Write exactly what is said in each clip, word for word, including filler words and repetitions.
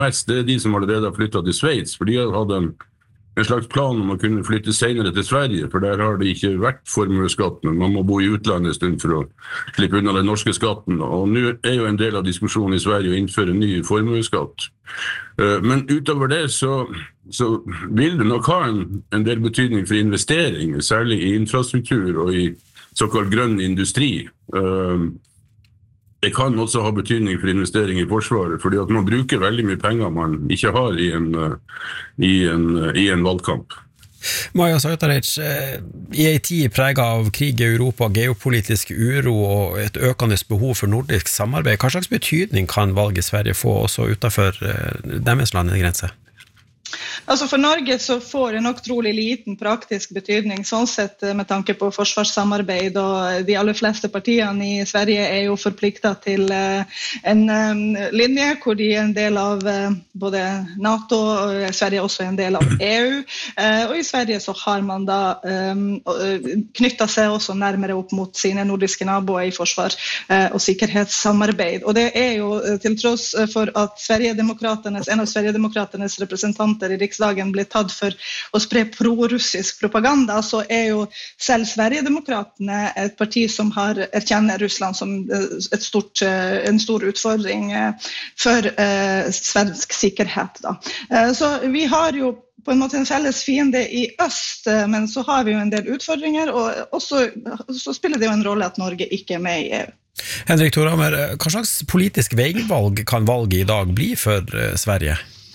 mest, det er de som allerede har flyttet til Sveits, for de hadde en, en slags plan om å kunne flytte senere til Sverige, for der har det ikke vært formueskatt, men man må bo i utlandet en stund for å slippe unna den norske skatten. Og nå er jo en del av diskusjonen i Sverige å innføre ny formueskatt. Men utover det så, så vil det nok ha en, en del betydning for investering, særlig i infrastruktur og i såkalt grønn industri. Det kan også ha betydning for investering i forsvaret, fordi at man bruker veldig mye penger man ikke har i en, i en, i en valgkamp. Maja Sajtaric, i en tid preget av krig i Europa, geopolitisk uro og et økende behov for nordisk samarbeid, hva slags betydning kan valget i Sverige få også utenfor deres landegrense? Altså for Norge så får det nok trolig liten praktisk betydning, sånn sett med tanke på forsvarssamarbeid, og de aller fleste partiene i Sverige er jo forpliktet til en linje hvor de er en del av både NATO, og Sverige er også en del av E U, og i Sverige så har man da knyttet seg også nærmere opp mot sine nordiske naboer i forsvar og sikkerhetssamarbeid, og det er jo til tross for at Sverigedemokraternes, en av Sverigedemokraternes representanter i riksdagen ble tatt for å spre pro-russisk propaganda, så er jo selv Sverigedemokraterne et parti som har erkjenner Russland som et stort, en stor utfordring for uh, svensk sikkerhet. Da. Uh, så vi har jo på en måte en felles fiende i øst, men så har vi jo en del utfordringer, og også, så spiller det jo en rolle at Norge ikke er med i E U. Henrik Thorhammer, hva slags politisk veivalg kan valget i dag bli for uh, Sverige?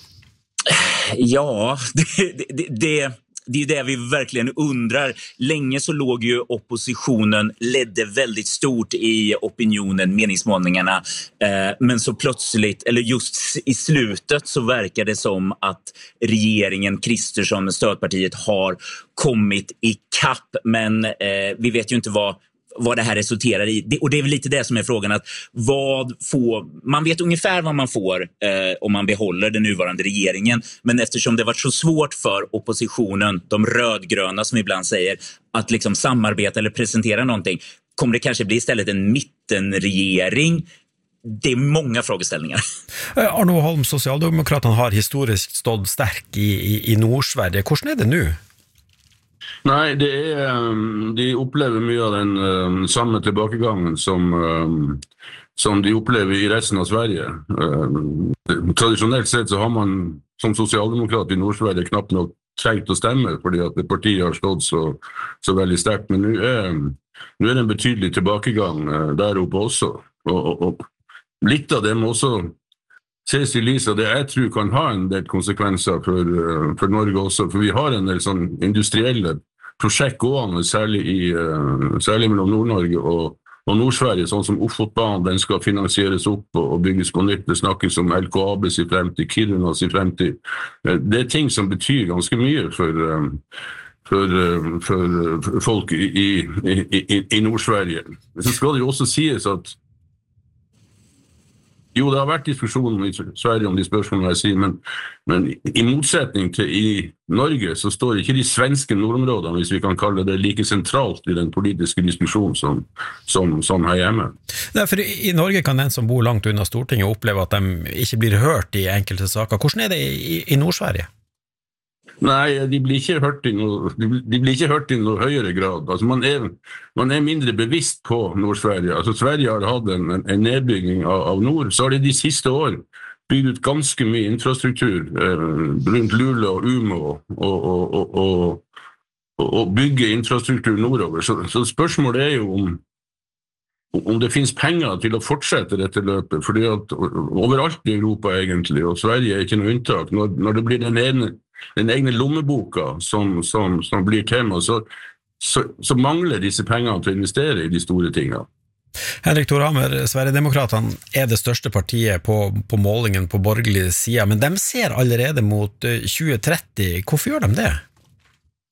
Ja, det, det, det, det är det vi verkligen undrar. Länge så låg ju oppositionen, ledde väldigt stort i opinionen, meningsmålningarna. Eh, men så plötsligt, eller just i slutet så verkar det som att regeringen, Kristersson med stödpartiet har kommit i kapp. Men eh, vi vet ju inte vad vad det här resulterar i. Det, och det är väl lite det som är frågan, att vad får, man vet ungefär vad man får eh, om man behåller den nuvarande regeringen, men eftersom det varit så svårt för oppositionen, de rödgröna som ibland säger, att liksom samarbeta eller presentera någonting, kommer det kanske bli istället en mittenregering? Det är många frågeställningar. Arno Holm, Socialdemokraterna har historiskt stått stark i, i, i Nord-Sverige. Hvordan er det nu? Nei, det er, de opplever mye av den um, samme tilbakegangen som, um, som de opplever i resten av Sverige. Um, tradisjonelt sett så har man som sosialdemokrat i Nord-Sverige knapt nok trengt å stemme, fordi at det partiet har stått så, så veldig sterkt. Men nå er, nå er det en betydelig tilbakegang uh, der oppe også. Og, og, og litt av det må også ses i lys av det jeg tror kan ha en del konsekvenser for, for Norge også, for vi har en del sånn industrielle prosjekt gående, særlig, i, særlig mellom Nord-Norge og, og Nord-Sverige, sånn som Ofotbanen, den skal finansieres opp og, og bygges på nytt. Det snakkes om L K A B's i fremtid, Kirunas i fremtid. Det er ting som betyr ganske mye for, for, for folk i, i, i, i Nord-Sverige. Så skal det jo også sies at jo, det har vært diskusjoner i Sverige om de spørsmålene jeg sier, men, men i motsetning til i Norge så står ikke de svenske nordområdene, hvis vi kan kalle det, like sentralt i den politiske diskusjonen som, som, som her hjemme. Nei, for i Norge kan den som bor langt unna Stortinget oppleve at de ikke blir hørt i enkelte saker. Hvordan er det i, i Nord-Sverige? Nei, de blir ikke hørt i noe, de blir ikke hørt i noe høyere grad. Altså, man er, man er mindre bevisst på Nord-Sverige. Altså, Sverige har hatt en, en nedbygging av, av nord, så har de de siste år bygd ut ganske mye infrastruktur eh, rundt Luleå og Umeå og, og, og, og, og bygge infrastruktur nordover. Så, så spørsmålet er jo om om det finnes penger til å fortsette dette løpet, fordi at overalt i Europa egentlig, og Sverige er ikke noe unntak, når, når det blir den ene den egne lommeboka som, som, som blir tema, så, så, så mangler disse pengene til å investere i de store tingene. Henrik Thorhammer, Sverigedemokraterna er det største partiet på, på målingen på borgerlig side, men de ser allerede mot tjue tretti. Hvorfor gjør de det?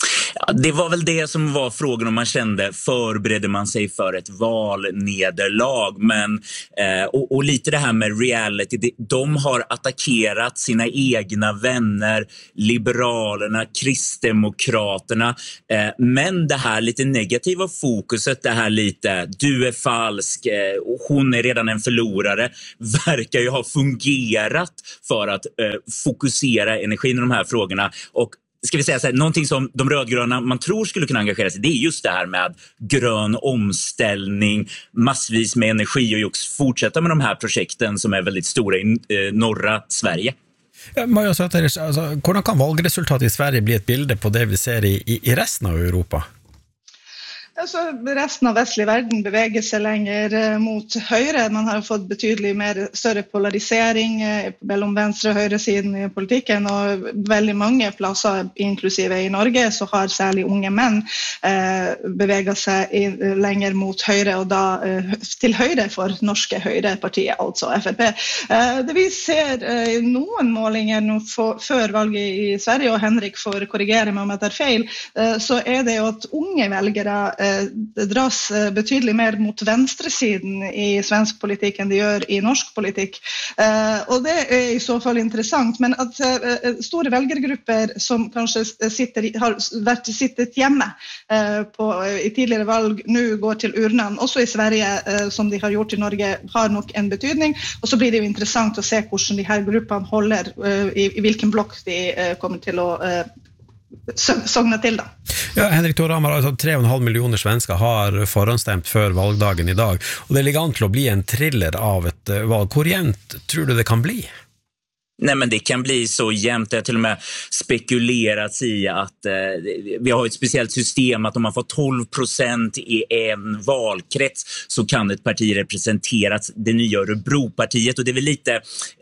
Det var väl det som var frågan om man kände, förberedde man sig för ett valnederlag, men eh, och, och lite det här med reality, det, de har attackerat sina egna vänner, liberalerna, kristdemokraterna, eh, men det här lite negativa fokuset, det här lite du är falsk, eh, och hon är redan en förlorare, verkar ju ha fungerat för att eh, fokusera energin i de här frågorna. Och ska vi säga så här, någonting som de rödgröna man tror skulle kunna engagera sig, det är just det här med grön omställning, massvis med energi och just fortsätta med de här projekten som är väldigt stora i eh, norra Sverige. Ja, Maja Søterich, altså, hvordan kan valgresultatet i Sverige bli et bilde på det vi ser i, i, i resten av Europa? Altså, resten av vestlig verden beveger seg lenger eh, mot høyre. Man har fått betydelig mer større polarisering eh, mellom venstre- og høyresiden i politikken, og veldig mange plasser, inklusive i Norge, så har særlig unge menn eh, beveget seg i, lenger mot høyre, og da eh, til høyre for norske høyrepartiet, altså F R P. Eh, det vi ser eh, noen målinger nå for, før valget i Sverige, og Henrik får korrigere meg om jeg tar feil, eh, så er det jo at unge velgere det dras betydelig mer mot venstresiden i svensk politikk enn de gjør i norsk politikk. Og det er i så fall interessant, men at store velgergrupper som kanskje sitter, har vært sittet hjemme på, i tidligere valg, nå går til urnene, også i Sverige, som de har gjort i Norge, har nok en betydning, og så blir det jo interessant å se hvordan de her gruppene holder, i, i hvilken blokk de kommer til å sogna til da. Ja, Henrik Thorhamar, altså tre komma fem millioner svensker har forhåndsstemt før valgdagen i dag, og det ligger an til å bli en thriller av et valg. Hvor jevnt tror du det kan bli? Nej, men det kan bli så jämnt. Det har till och med spekulerats i att eh, vi har ett speciellt system att om man får tolv procent i en valkrets så kan ett parti representeras, det nya Örebropartiet, och det är väl lite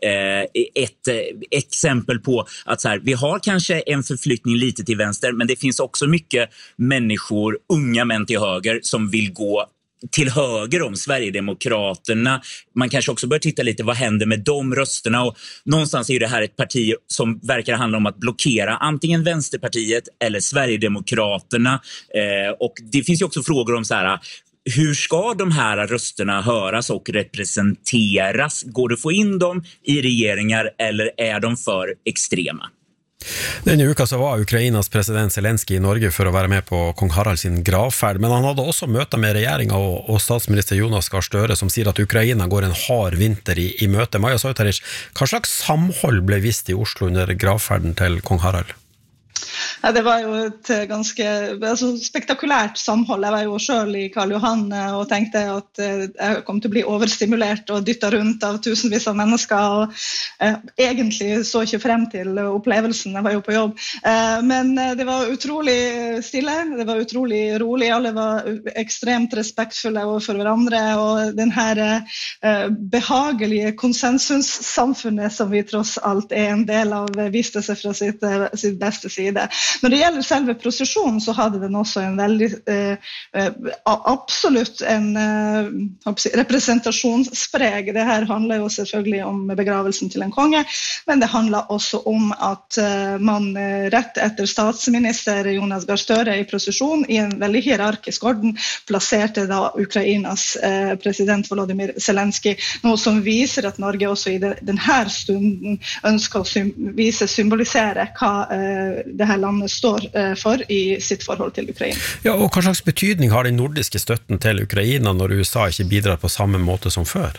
eh, ett eh, exempel på att så här, vi har kanske en förflyttning lite till vänster, men det finns också mycket människor, unga män till höger, som vill gå till höger om Sverigedemokraterna. Man kanske också bör titta lite vad händer med de rösterna, och någonstans är det här ett parti som verkar handla om att blockera antingen Vänsterpartiet eller Sverigedemokraterna, eh, och det finns ju också frågor om så här, hur ska de här rösterna höras och representeras? Går det att få in dem i regeringar eller är de för extrema? Denne uka så var Ukrainas president Zelensky i Norge for å være med på kong Harald sin gravferd, men han hadde også møter med regjeringen og, og statsminister Jonas Gahr Støre, som sier at Ukraina går en hard vinter i, i møte. Maja Søterich, hva slags samhold ble vist i Oslo under gravferden til kong Harald? Ja, det var jo et ganske altså, spektakulært samhold. Jeg var jo selv i Karl Johan og tenkte at jeg kom til å bli overstimulert og dyttet rundt av tusenvis av mennesker, og eh, egentlig så ikke frem til opplevelsen. Jeg var jo på jobb. Eh, men det var utrolig stille, det var utrolig rolig, alle var ekstremt respektfulle overfor hverandre, og den her eh, behagelige konsensussamfunnet som vi tross alt er en del av, viste seg fra sitt, sitt beste side. Når det gjelder selve prosesjonen, så hadde den også en veldig eh, absolutt en eh, representasjonspreg. Det her handler jo selvfølgelig om begravelsen til en konge, men det handler også om at eh, man rett etter statsminister Jonas Gahr Støre i prosesjon i en veldig hierarkisk orden plasserte da Ukrainas eh, president Volodymyr Zelensky, noe som viser at Norge også i det, denne stunden ønsker å sym- vise, symbolisere hva eh, det her landet står for i sitt forhold til Ukraina. Ja, og hva slags betydning har den nordiske støtten til Ukraina når U S A ikke bidrar på samme måte som før?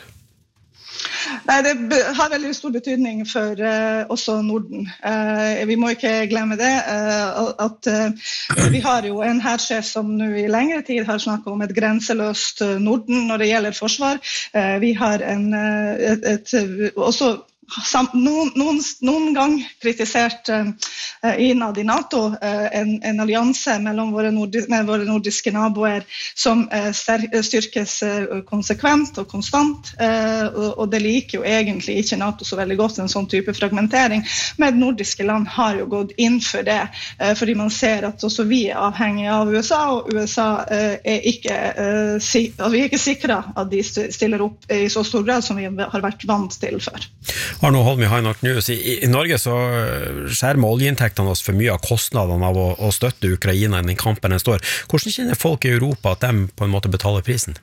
Nei, det har veldig stor betydning for uh, også Norden. Uh, vi må ikke glemme det, uh, at uh, vi har jo en hærsjef som nå i lengre tid har snakket om et grenseløst Norden når det gjelder forsvar. Uh, vi har en, uh, et, et, også Sam, noen, noen, noen gang kritisert uh, innad i NATO uh, en, en allianse mellom våre, nordi, med våre nordiske naboer som uh, styrkes uh, konsekvent og konstant, uh, og, og det liker jo egentlig ikke NATO så veldig godt, en sånn type fragmentering, men nordiske land har jo gått inn for det, uh, fordi man ser at også vi er avhengige av U S A, og U S A uh, er ikke uh, si, vi er ikke sikret at de stiller opp i så stor grad som vi har vært vant til før. Arno Holm i High North News. I, I Norge så skjermer oljeinntekter pålegger oss for mye av kostnadene av å, å støtte Ukraina i den kampen den står. Hvordan kjenner folk i Europa at de på en måte betaler prisen?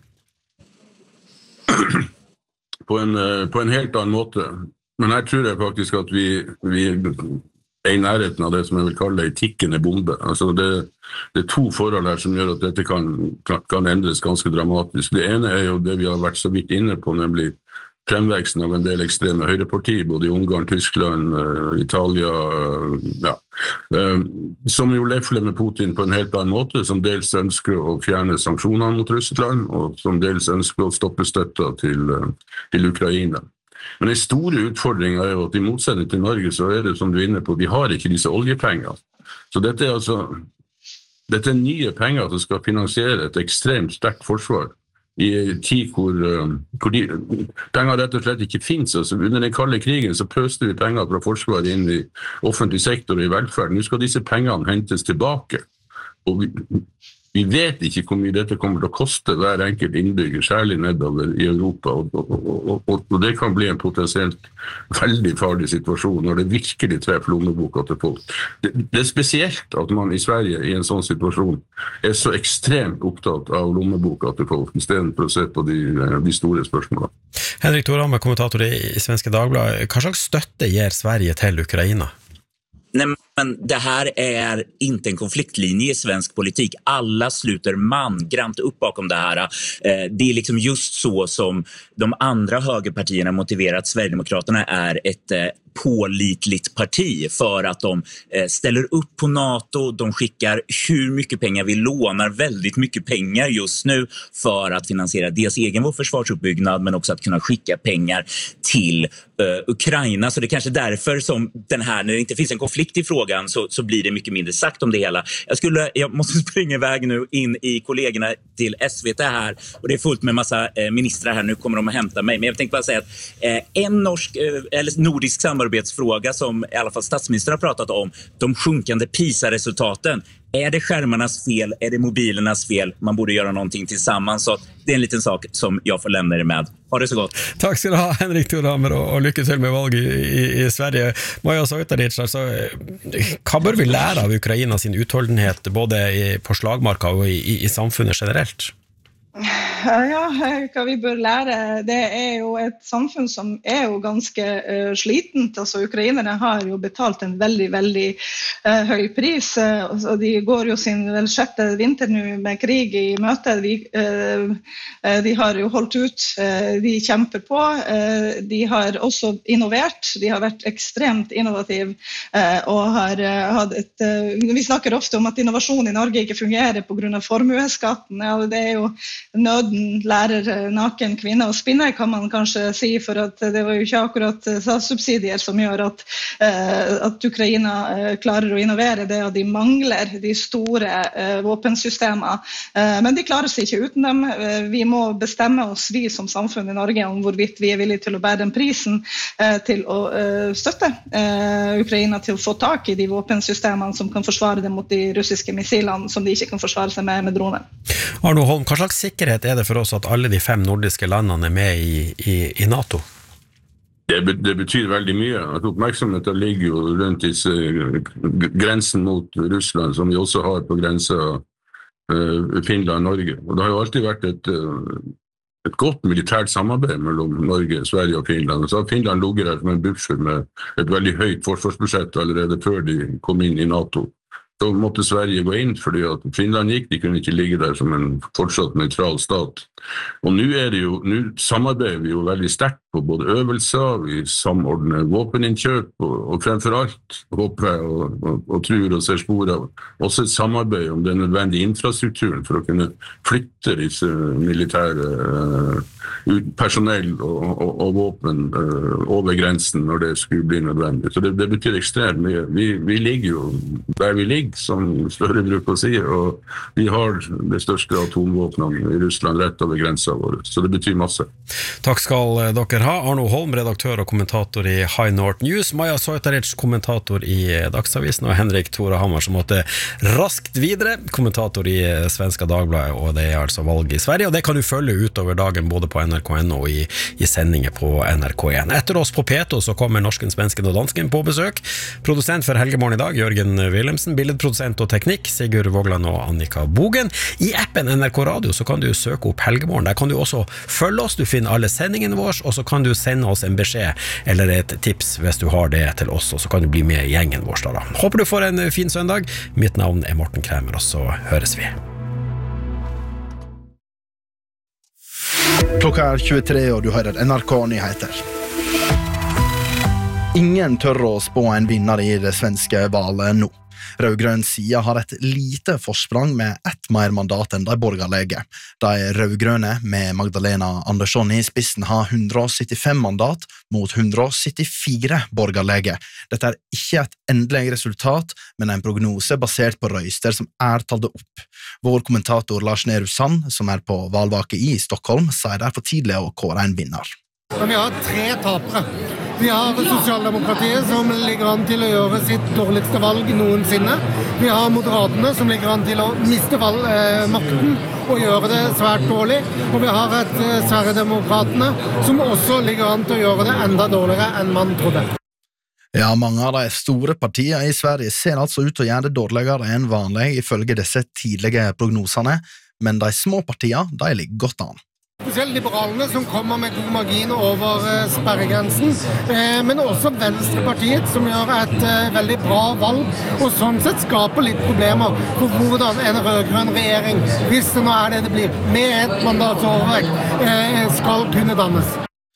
På en, på en helt annen måte. Men her tror jeg faktisk at vi, vi er i nærheten av det som jeg vil kalle en tikkende bombe. Altså det, det er to forhold her som gjør at dette kan, kan, kan endres ganske dramatisk. Det ene er jo det vi har vært så vidt inne på, nemlig fremveksten av en del ekstreme høyrepartier, både i Ungarn, Tyskland, Italia, ja, som jo lefler med Putin på en helt annen måte, som dels ønsker å fjerne sanksjonene mot Russland, og som dels ønsker å stoppe støtta til, til Ukraina. Men den store utfordringen er jo at i motsetning til Norge så er det som du er inne på, de har ikke disse oljepengene. Så dette er altså dette er nye penger som skal finansiere et ekstremt sterkt forsvar i en tid hvor, hvor de, penger rett og slett ikke finnes. Altså, under den kalde krigen så pøste vi penger fra forsvaret inn i offentlig sektor og i velferd. Nå skal disse pengene hentes tilbake. Og vi, vi vet ikke hvor mye dette kommer til å koste hver enkelt innbygger, særlig nedover i Europa, og, og, og, og, og det kan bli en potensielt veldig farlig situasjon når det virkelig treffer lommeboka til folk. Det, det er spesielt at man i Sverige i en sånn situasjon er så ekstremt opptatt av lommeboka til folk, i stedet for å se på de, de store spørsmålene. Henrik Thorhammer, kommentator i Svenska Dagbladet. Hva slags støtte ger Sverige til Ukraina? Nej, men det här är inte en konfliktlinje i svensk politik. Alla sluter mangrant upp bakom det här. Det är liksom just så som de andra högerpartierna motiverar att Sverigedemokraterna är ett pålitligt parti för att de ställer upp på NATO, de skickar hur mycket pengar vi lånar, väldigt mycket pengar just nu för att finansiera dels egen vår försvarsuppbyggnad men också att kunna skicka pengar till uh, Ukraina. Så det är kanske därför som den här, när det inte finns en konflikt i frågan så, så blir det mycket mindre sagt om det hela. Jag, skulle, jag måste springa iväg nu in i kollegorna till S V T här och det är fullt med massa eh, ministrar här, nu kommer de att hämta mig. Men jag tänkte bara säga att eh, en norsk eh, eller nordisk samarbetsfråga som i alla fall statsministern har pratat om, de sjunkande PISA-resultaten. Är det skärmarnas fel? Är det mobilernas fel? Man borde göra någonting tillsammans. Så det är en liten sak som jag får lämna er med. Ha det så gott. Takk skal du ha, Henrik Thorhammer, og, og lykke til med valget i, i, i Sverige. Maja Sojtaric, altså, hva bør vi lære av Ukraina sin utholdenhet både i, på slagmarka og i, i, i samfunnet generelt? Ja, hva vi bør lære, det er jo et samfunn som er jo ganske uh, slitent. Altså, ukrainerne har jo betalt en veldig, veldig uh, høy pris, uh, og de går jo sin vel sjette vinter nå med krig i møte. De, uh, de har jo holdt ut, uh, de kjemper på, uh, de har også innovert, de har vært ekstremt innovative, uh, og har uh, hatt et, uh, vi snakker ofte om at innovasjon i Norge ikke fungerer på grunn av formueskatten, ja, det er jo nøden lærer naken kvinne å spinne, kan man kanskje si, for at det var jo ikke akkurat statssubsidier som gjør at, at Ukraina klarer å innovere det, og de mangler de store våpensystemer. Men de klarer seg ikke uten dem. Vi må bestemme oss, vi som samfunn i Norge, om hvorvidt vi er villige til å bære den prisen til å støtte Ukraina til å få tak i de våpensystemene som kan forsvare dem mot de russiske missilene som de ikke kan forsvare seg med med droner. Arno Holm, hva slags sikkerhet er det for oss at alle de fem nordiske landene er med i, i, i NATO? Det, det betyr veldig mye. At oppmerksomheten ligger jo rundt disse grensen mot Russland, som vi også har på grensen uh, Finland-Norge. Og det har jo alltid vært et, uh, et godt militært samarbeid mellom Norge, Sverige og Finland. Og så har Finland ligget der som en buffer med et veldig høyt forsvarsbudsjett allerede før de kom inn i NATO. Så måtte Sverige gå inn, fordi at Finland gikk, de kunne ikke ligge der som en fortsatt neutral stat. Og nå er det jo, nå samarbeider vi jo veldig sterkt på både øvelser, vi samordner våpeninnkjøp, og, og fremfor alt håper jeg og, og, og tror og ser spor av også et samarbeid om den nødvendige infrastrukturen for å kunne flytte disse militære uh, personell og, og, og våpen uh, over grensen når det skulle bli nødvendig. Så det, det betyr ekstremt mye. Vi, vi ligger jo der vi ligger, som Støre bruker å si, og vi har det største atomvåpnene i Russland rett over grensen vår, så det betyr masse. Takk skal dere dere ha. Arno Holm, redaktør og kommentator i High North News, Maja Soitaric, kommentator i Dagsavisen, og Henrik Tore Hammer, som måtte raskt videre, kommentator i Svenska Dagbladet, og det er altså valg i Sverige, og det kan du følge utover dagen både på N R K N og i, i sendinger på N R K en. Etter oss på P to så kommer norsken, svensken og dansken på besøk. Produsent for Helgemorgen i dag, Jørgen Wilhelmsen, billedprodusent og teknikk, Sigurd Vågland og Annika Bogen. I appen N R K Radio så kan du søke opp Helgemorgen. Der kan du også følge oss, du finner alle sendingene våre, og så kan du sende oss en beskjed eller et tips hvis du har det til oss, og så kan du bli med i gjengen vår da. Håper du får en fin søndag. Mitt navn er Morten Kremer, og så høres vi. Klokka er tjuetre, og du hører N R K Nyheter. Ingen tør å spå en vinner i det svenske valet nå. Rødgrønn sida har et lite forsprang med ett mer mandat enn de borgerlige. De rødgrønne med Magdalena Andersson i spissen har hundre syttifem mandat mot hundre syttifire borgerlige. Dette er ikke et endelig resultat, men en prognose basert på røyster som er talt opp. Vår kommentator Lars Nehru Sand, som er på valvake i Stockholm, sier det er for tidlig å kåre en vinner. Vi har tre tapere. Vi har Sosialdemokratiet som ligger an til å gjøre sitt dårligste valg noensinne. Vi har Moderaterne som ligger an til å miste valg, eh, makten og gjøre det svært dårlig. Og vi har et eh, Sverigedemokraterne som også ligger an til å gjøre det enda dårligere enn man trodde. Ja, mange av de store partiene i Sverige ser altså ut til å gjøre det dårligere enn vanlig ifølge disse tidlige prognosene, men de små partiene, de ligger godt an. Spesielt liberalene som kommer med god margin over eh, sperregrensen, eh, men også Venstrepartiet som gjør et eh, veldig bra valg, og sånn sett skaper litt problemer for hvordan en rødgrønn regjering, hvis det nå er det det blir, med et mandatsovervekt, eh, skal kunne dannes.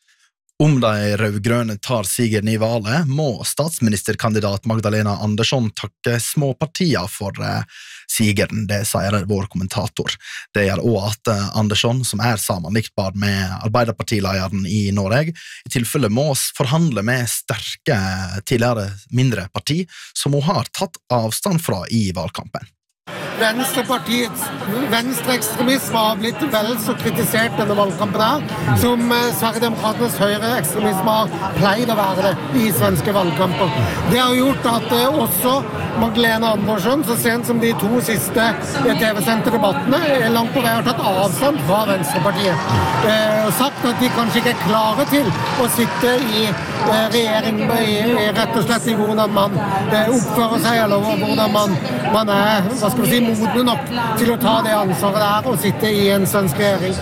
Om de rødgrønne tar sigeren i valet, må statsministerkandidat Magdalena Andersson takke småpartiene for eh, sigeren, det sier vår kommentator. Det gjør også at eh, Andersson, som er sammenliktbar med Arbeiderpartilederen i Norge, i tilfelle må forhandle med sterke tidligere mindre parti, som hun har tatt avstand fra i valgkampen. Venstrepartiets venstreekstremisme har blitt vel så kritisert denne valgkampen her, som Sverigedemokraternes høyreekstremisme har pleid å være det i svenske valgkamper. Det har gjort at også Magdalena Andersson, så sent som de to siste T V-sendte debattene, langt på vei har tatt avstand fra Venstrepartiet. Og sagt at de kanskje ikke er klare til å sitte i regjering, i, rett og slett i hvordan man oppfører seg, eller hvordan man, man er, hva skal vi si, modne nok til å ta det ansvaret der og sitte i en svensk regjering.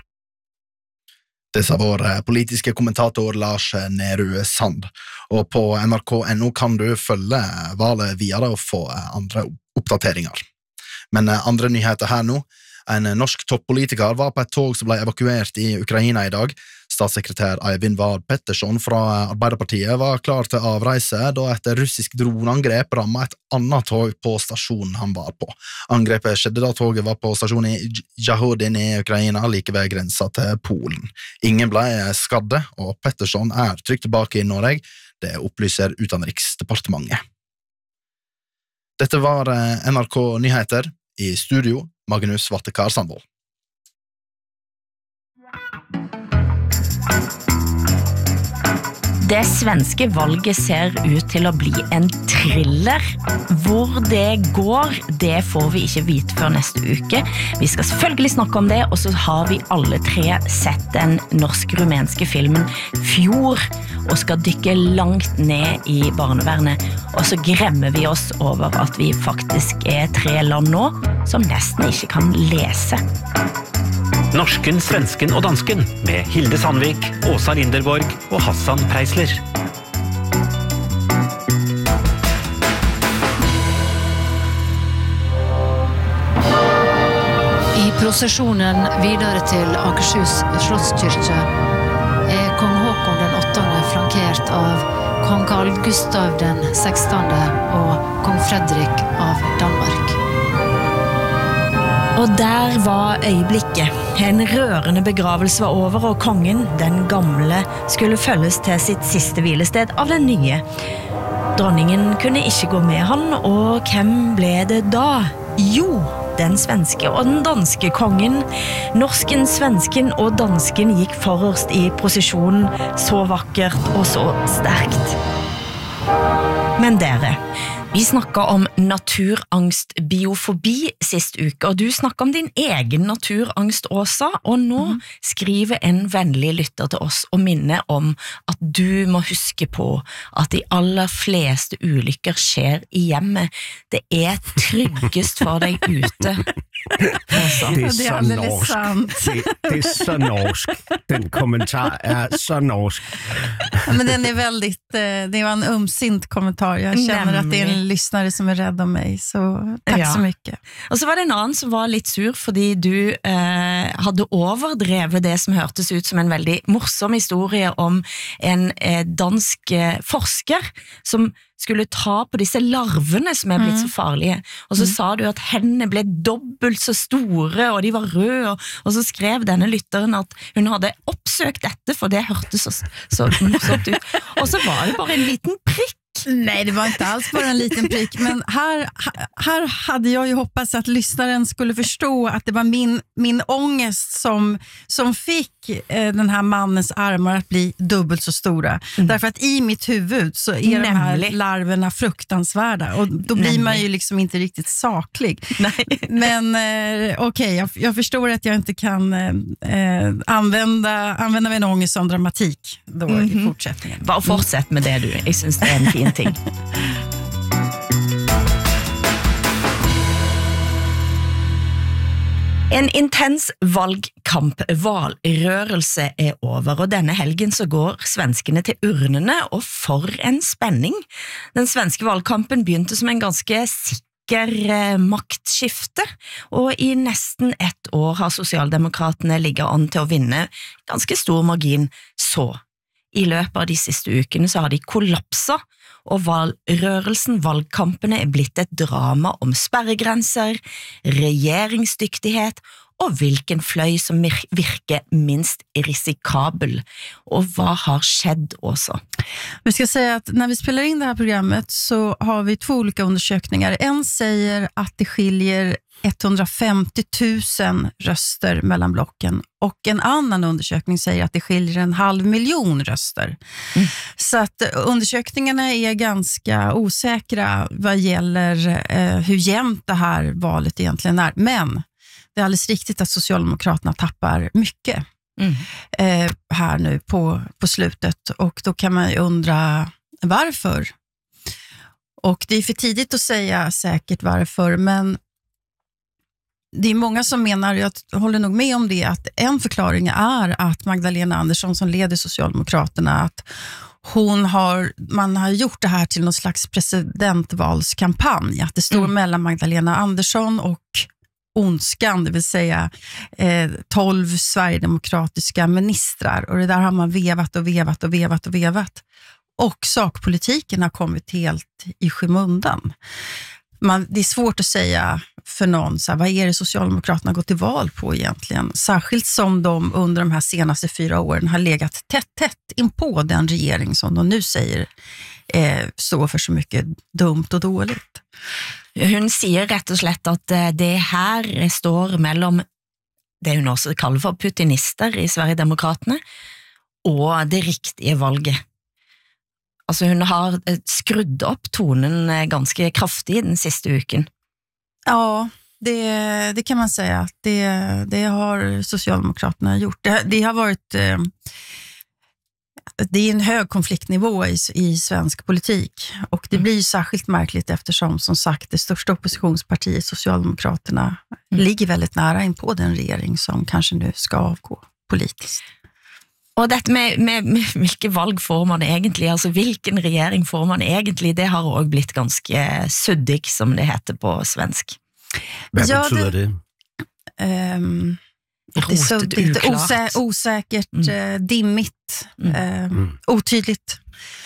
Det sa vår politiske kommentator Lars Nehru Sand. Og på N R K punkt no kan du følge valget videre og få andre oppdateringer. Men andre nyheter her nå. En norsk toppolitiker var på et tog som ble evakuert i Ukraina i dag. Statssekretær Eivind Vad Pettersson fra Arbeiderpartiet var klar til avreise da et russisk droneangrep rammet et annet tog på stasjonen han var på. Angrepet skjedde da toget var på stasjonen i Jahodin i Ukraina, like ved grensa til Polen. Ingen ble skadde, og Pettersson er trygt tilbake i Norge. Det opplyser Utenriksdepartementet. Dette var N R K Nyheter. I studio, Magnus Vattekar Sandvold. Det svenske valget ser ut til å bli en thriller. Hvor det går, det får vi ikke vite før neste uke. Vi skal selvfølgelig snakke om det, og så har vi alle tre sett den norsk-rumenske filmen Fjord, og skal dykke langt ned i barnevernet. Og så gremmer vi oss over at vi faktisk er tre land nå, som nesten ikke kan lese. Norsken, svensken og dansken med Hilde Sandvik, Åsa Linderborg og Hassan Preisler. I prosesjonen videre til Akershus Slottskirke er kong Håkon den åttende flankert av kong Carl Gustav den sekstende og kong Fredrik av Danmark. Og der var øyeblikket. En rørende begravelse var over, og kongen, den gamle, skulle følges til sitt siste hvilested av den nye. Dronningen kunne ikke gå med han, og hvem ble det da? Jo, den svenske og den danske kongen. Norsken, svensken og dansken gikk forrest i prosesjonen, så vakkert og så sterkt. Men dere, vi snakket om naturangst, biofobi sist uke, og du snakket om din egen naturangst, Åsa, og nå mm. skriver en vennlig lytter til oss og minner om at du må huske på at de aller fleste ulykker skjer i hjemmet. Det er tryggest for deg ute. Åsa. Det er så norsk. Det, det er så norsk. Den kommentar er så norsk. Men den är väldigt, det var en ömsint kommentar. Jag känner Nämligen. Att det är en lyssnare som är rädd om mig, så tack ja. Så mycket. Och så var det en annan som var lite sur fordi du eh, hade overdrevet det som hørtes ut som en väldigt morsom historie om en eh, dansk eh, forsker som skulle ta på disse larvene som er blitt mm. så farlige. Og så mm. sa du at hendene ble dobbelt så store, og de var røde, og, og så skrev denne lytteren at hun hadde oppsøkt dette, for det hørtes så, så morsomt ut. Og så var det bare en liten prikk. Nej, det var inte alls bara en liten prick, men här, här hade jag ju hoppats att lyssnaren skulle förstå att det var min, min ångest som, som fick eh, den här mannens armar att bli dubbelt så stora. Mm. Därför att i mitt huvud så är Nämlig. De här larverna fruktansvärda, och då blir Nämlig. Man ju liksom inte riktigt saklig. Nej. Men eh, okej, okay, jag, jag förstår att jag inte kan eh, använda, använda min ångest som dramatik då mm-hmm. i fortsättningen. Bara fortsätt med det du, jag syns det är en fin ting. En intens valgkamp, valrørelse er over, og denne helgen så går svenskene til urnene, og for en spenning. Den svenske valgkampen begynte som en ganske sikker maktskifte, og i nesten ett år har Socialdemokraterne ligget an til å vinne ganske stor margin. Så, i løpet av de siste ukene så har de kollapset, og valgrørelsen, valgkampene er blitt et drama om sperregrenser, regjeringsdyktighet og hvilken fløy som virker minst risikabel. Och vad har skett också? Vi ska säga att när vi spelar in det här programmet så har vi två olika undersökningar. En säger att det skiljer etthundrafemtio tusen röster mellan blocken, och en annan undersökning säger att det skiljer en halv miljon röster. Mm. Så att undersökningarna är ganska osäkra vad gäller eh, hur jämnt det här valet egentligen är. Men det är alldeles riktigt att Socialdemokraterna tappar mycket mm. eh, här nu på, på slutet, och då kan man ju undra varför. Och det är för tidigt att säga säkert varför, men det är många som menar, jag håller nog med om det, att en förklaring är att Magdalena Andersson som leder Socialdemokraterna, att hon har, man har gjort det här till någon slags presidentvalskampanj, att det står mm. mellan Magdalena Andersson och ondskan, det vill säga eh, tolv sverigedemokratiska ministrar, och det där har man vevat och vevat och vevat och vevat, och sakpolitiken har kommit helt i skymundan. Man, det är svårt att säga för någon så här, vad är det Socialdemokraterna gått till val på egentligen, särskilt som de under de här senaste fyra åren har legat tätt tätt in på den regering som de nu säger eh, står för så mycket dumt och dåligt. Hun sier rett og slett at det her står mellom det hun også kaller for putinister i Sverigedemokraterne og det riktige valget. Altså hun har skrudd opp tonen ganske kraftig den siste uken. Ja, det, det kan man säga. Det, det har Socialdemokraterna gjort. Det, det har varit... Eh, Det är en hög konfliktnivå i, i svensk politik, och det blir ju särskilt märkligt eftersom, som sagt, det största oppositionspartiet Socialdemokraterna mm. ligger väldigt nära in på den regering som kanske nu ska avgå politiskt. Og dette med, med, med hvilke valg får man egentlig, altså hvilken regjering får man egentlig, det har også blitt ganske suddig, som det heter på svensk. Hvad ja, betyder det? det um, Det är så lite osä- osäkert, mm. eh, dimmigt, eh, mm. otydligt.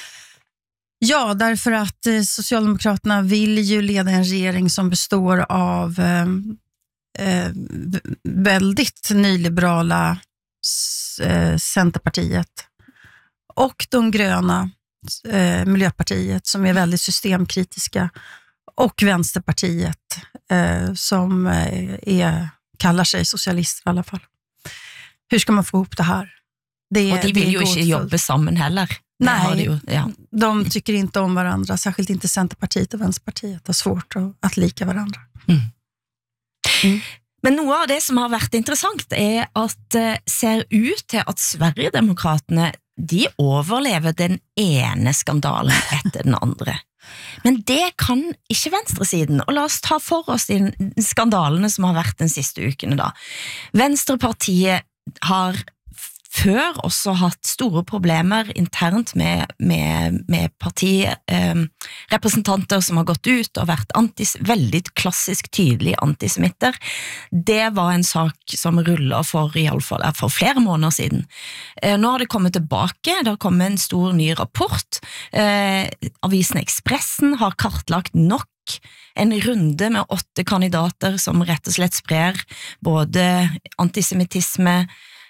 Ja, därför att eh, Socialdemokraterna vill ju leda en regering som består av eh, eh, väldigt nyliberala eh, Centerpartiet och de gröna eh, Miljöpartiet som är väldigt systemkritiska, och Vänsterpartiet eh, som är, kallar sig socialister i alla fall. Hur ska man få ihop det här? Det, och de vill ju inte jobba samman heller. Nej, ju, ja. de tycker inte om varandra, särskilt inte Centerpartiet och Vänsterpartiet har svårt att, att lika varandra. Mm. Mm. Men noe av det som har vært interessant er at det ser ut til at Sverigedemokraterne, de overlever den ene skandalen etter den andre. Men det kan ikke venstresiden, og la oss ta for oss de skandalene som har vært den siste ukene da. Venstrepartiet har før også hatt store problemer internt med, med, med partirepresentanter eh, som har gått ut og vært antis, veldig klassisk tydelig antisemitter. Det var en sak som rullet for, i alle fall, for flere måneder siden. Eh, nå har det kommet tilbake, det har kommet en stor ny rapport. Eh, avisen Expressen har kartlagt nok en runde med åtte kandidater som rett og slett sprer både antisemitisme,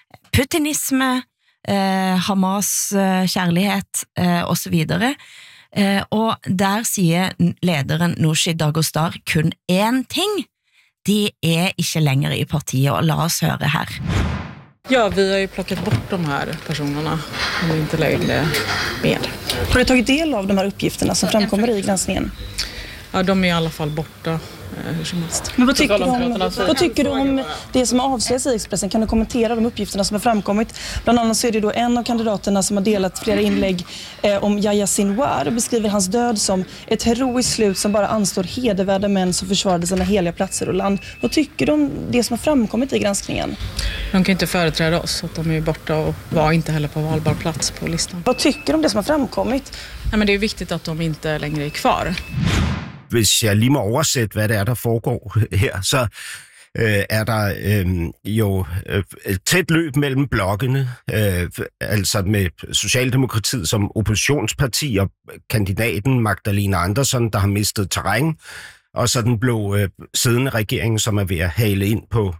putinisme, eh, Hamas eh, kjærlighet eh, og så videre. Eh, og der sier lederen Nooshi Dadgostar kun én ting. De er ikke lenger i partiet, og la oss høre her. Ja, vi har ju plockat bort de här personerna. De är inte längre med. Har du tagit del av de här uppgifterna som framkommer i granskningen? Ja, de är i alla fall borta. Hur som helst. Men vad tycker, du om, vad tycker du om det som avslöjas i Expressen? Kan du kommentera de uppgifterna som har framkommit? Bland annat så är det då en av kandidaterna som har delat flera inlägg eh, om Yahya Sinwar och beskriver hans död som ett heroiskt slut som bara anstår hedervärda män som försvarade sina heliga platser och land. Vad tycker du om det som har framkommit i granskningen? De kan inte företräda oss, att de är borta och var inte heller på valbar plats på listan. Vad tycker du om det som har framkommit? Nej, men det är viktigt att de inte längre är kvar. Hvis jeg lige må oversætte, hvad det er, der foregår her, så øh, er der øh, jo øh, et tæt løb mellem blokkene, øh, altså med Socialdemokratiet som oppositionsparti og kandidaten Magdalena Andersson, der har mistet terræn, og så den blå øh, siddende regering, som er ved at hale ind på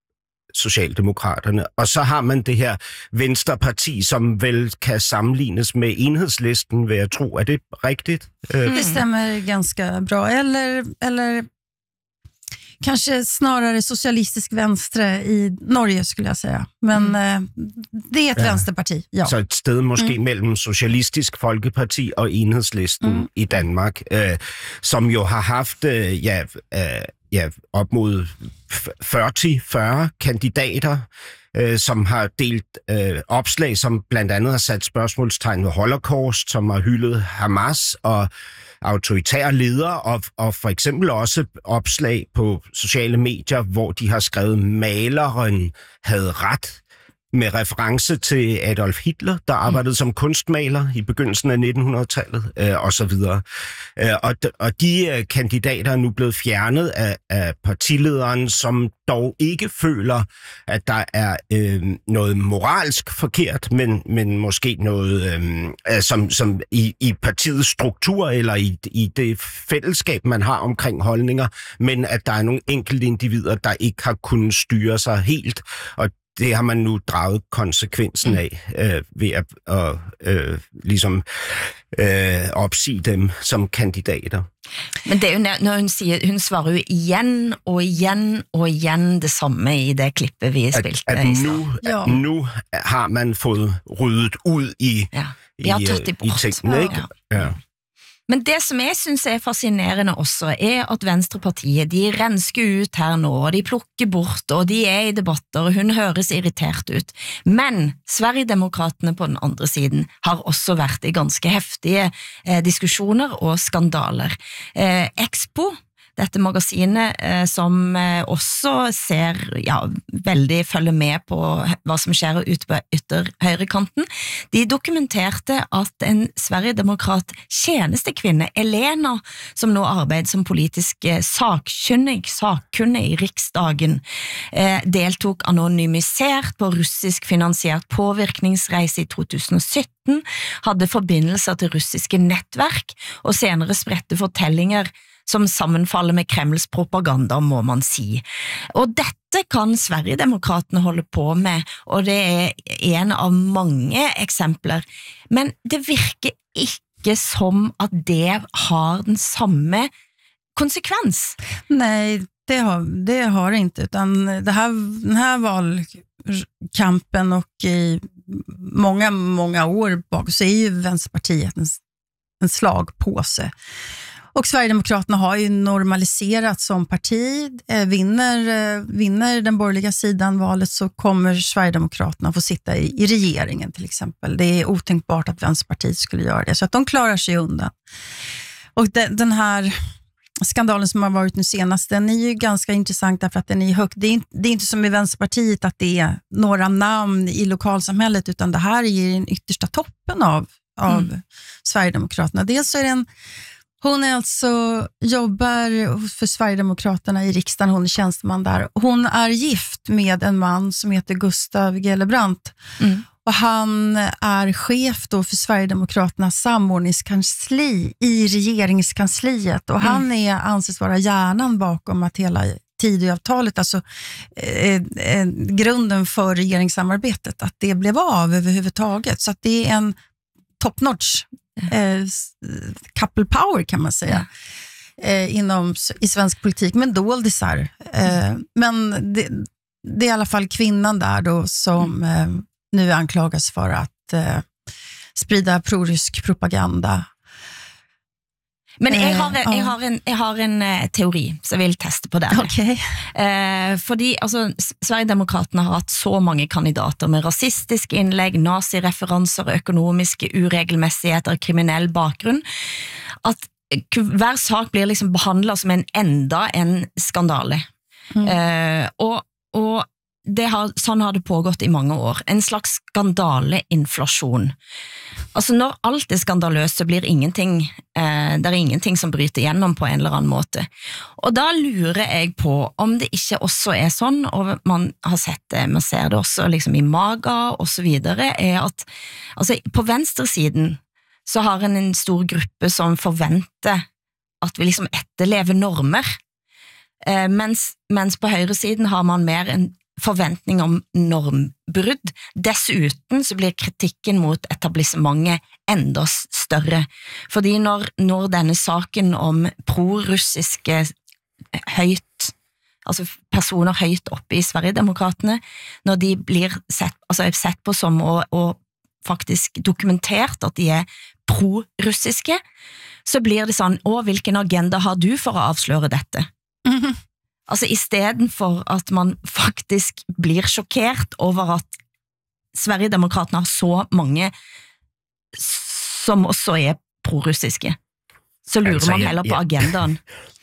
Socialdemokraterne. Og så har man det her Venstreparti, som vel kan sammenlignes med Enhedslisten, vil jeg tro. Er det rigtigt? Det stämmer ganska bra. Eller, eller kanske snarare socialistisk venstre i Norge, skulle jeg säga. Men mm. det er et ja. venstreparti, ja. Så et sted måske mm. mellem Socialistisk Folkeparti og Enhedslisten mm. i Danmark, øh, som jo har haft øh, ja, øh, ja, op mod fyrre til fyrre kandidater, øh, som har delt øh, opslag, som blandt andet har sat spørgsmålstegn ved Holocaust, som har hyldet Hamas og autoritære ledere, og, og for eksempel også opslag på sociale medier, hvor de har skrevet, maleren havde ret, med reference til Adolf Hitler, der arbejdede mm. som kunstmaler i begyndelsen af nittenhundredetallet, øh, og så videre. Øh, og, og de øh, kandidater er nu blevet fjernet af, af partilederen, som dog ikke føler, at der er øh, noget moralsk forkert, men, men måske noget, øh, som, som i, i partiets struktur, eller i, i det fællesskab, man har omkring holdninger, men at der er nogle enkelte individer, der ikke har kunnet styre sig helt, og det har man nu draget konsekvensen af øh, ved at og, øh, ligesom øh, opsige dem som kandidater. Men det er jo når hun siger, hun svarer jo igen og igen og igen det samme i det klippet vi spilte. At, at nu, ja. nu har man fået ryddet ud i, ja. i, i, i tingene, ikke? Ja. Ja. Men det som jeg synes er fascinerende også, er at Venstrepartiet, de rensker ut her nå, og de plukker bort, og de er i debatter, og hun høres irritert ut. Men Sverigedemokraterne på den andre siden har også vært i ganske heftige eh, diskussioner og skandaler. Eh, Expo, dette magasinet eh, som eh, også ser, ja, veldig følger med på hva som skjer ute på ytterhøyrekanten, de dokumenterte at en Sverigedemokrat tjenestekvinne, Elena, som nå arbeider som politisk eh, sakkunnig, sakkunnig i Riksdagen, eh, deltok anonymisert på russisk finansiert påvirkningsreise i to tusen og sytten, hadde forbindelser til russiske nettverk, og senere spredte fortellinger som sammenfaller med Kremls propaganda, må man si. Og dette kan Sverigedemokraterne holde på med, og det er en av mange eksempler. Men det virker ikke som at det har den samme konsekvens? Nej, det har det har det inte, utan det här, den här valkampen och i många, många år bak så är ju Vänsterpartiet en, en slagpåse. Och Sverigedemokraterna har ju normaliserat som parti. Eh, vinner, eh, vinner den borgerliga sidan valet så kommer Sverigedemokraterna få sitta i, i regeringen till exempel. Det är otänkbart att Vänsterpartiet skulle göra det, så att de klarar sig undan. Och de, den här skandalen som har varit nu senast, den är ju ganska intressant därför att den är högt. Det är, det är inte som i Vänsterpartiet att det är några namn i lokalsamhället, utan det här är den yttersta toppen av, av mm. Sverigedemokraterna. Dels så är det en Hon är alltså, jobbar för Sverigedemokraterna i riksdagen, hon är tjänsteman där. Hon är gift med en man som heter Gustav Gellebrand. Mm. Och han är chef då för Sverigedemokraternas samordningskansli i regeringskansliet. Och mm. han är, anses vara hjärnan bakom att hela Tidöavtalet, alltså eh, eh, grunden för regeringssamarbetet, att det blev av överhuvudtaget. Så att det är en top-notch Eh, couple power kan man säga eh, inom, i svensk politik, men doldisar. Eh, men det, det är i alla fall kvinnan där då som eh, nu anklagas för att eh, sprida prorysk propaganda. Men jeg har, en, jeg har, en, jeg har en uh, teori, så jeg vil teste på det. Okay. Uh, fordi altså, Sverigedemokraterne har hatt så mange kandidater med rasistiske innlegg, nazireferanser, økonomiske uregelmessigheter, kriminell bakgrunn, at hver sak blir liksom behandlet som en enda en skandale. Mm. Uh, og, og det har, sånn har det pågått i mange år. En slags skandaleinflasjon. Altså når alt er skandaløst så blir ingenting, eh, det er ingenting som bryter gjennom på en eller annen måte. Og da lurer jeg på om det ikke også er sånn, og man har sett det, man ser det også liksom i maga og så videre, er at altså, på venstresiden så har en en stor gruppe som forventer at vi liksom etterlever normer, eh, mens, mens på høyresiden har man mer en forventning om normbrudd. Dessuten så blir kritikken mot etablissementet enda større. Fordi når, når denne saken om pro-russiske høyt, altså personer høyt oppe i Sverigedemokraterne, når de blir sett, altså sett på som og, og faktisk dokumentert at de er pro-russiske, så blir det sånn, å, hvilken agenda har du for å avsløre dette? Mhm. Altså i stedet for at man faktisk blir sjokkert over at Sverigedemokraterne har så mange som også er pro-russiske, så lurer altså, man heller ja, på agendaen.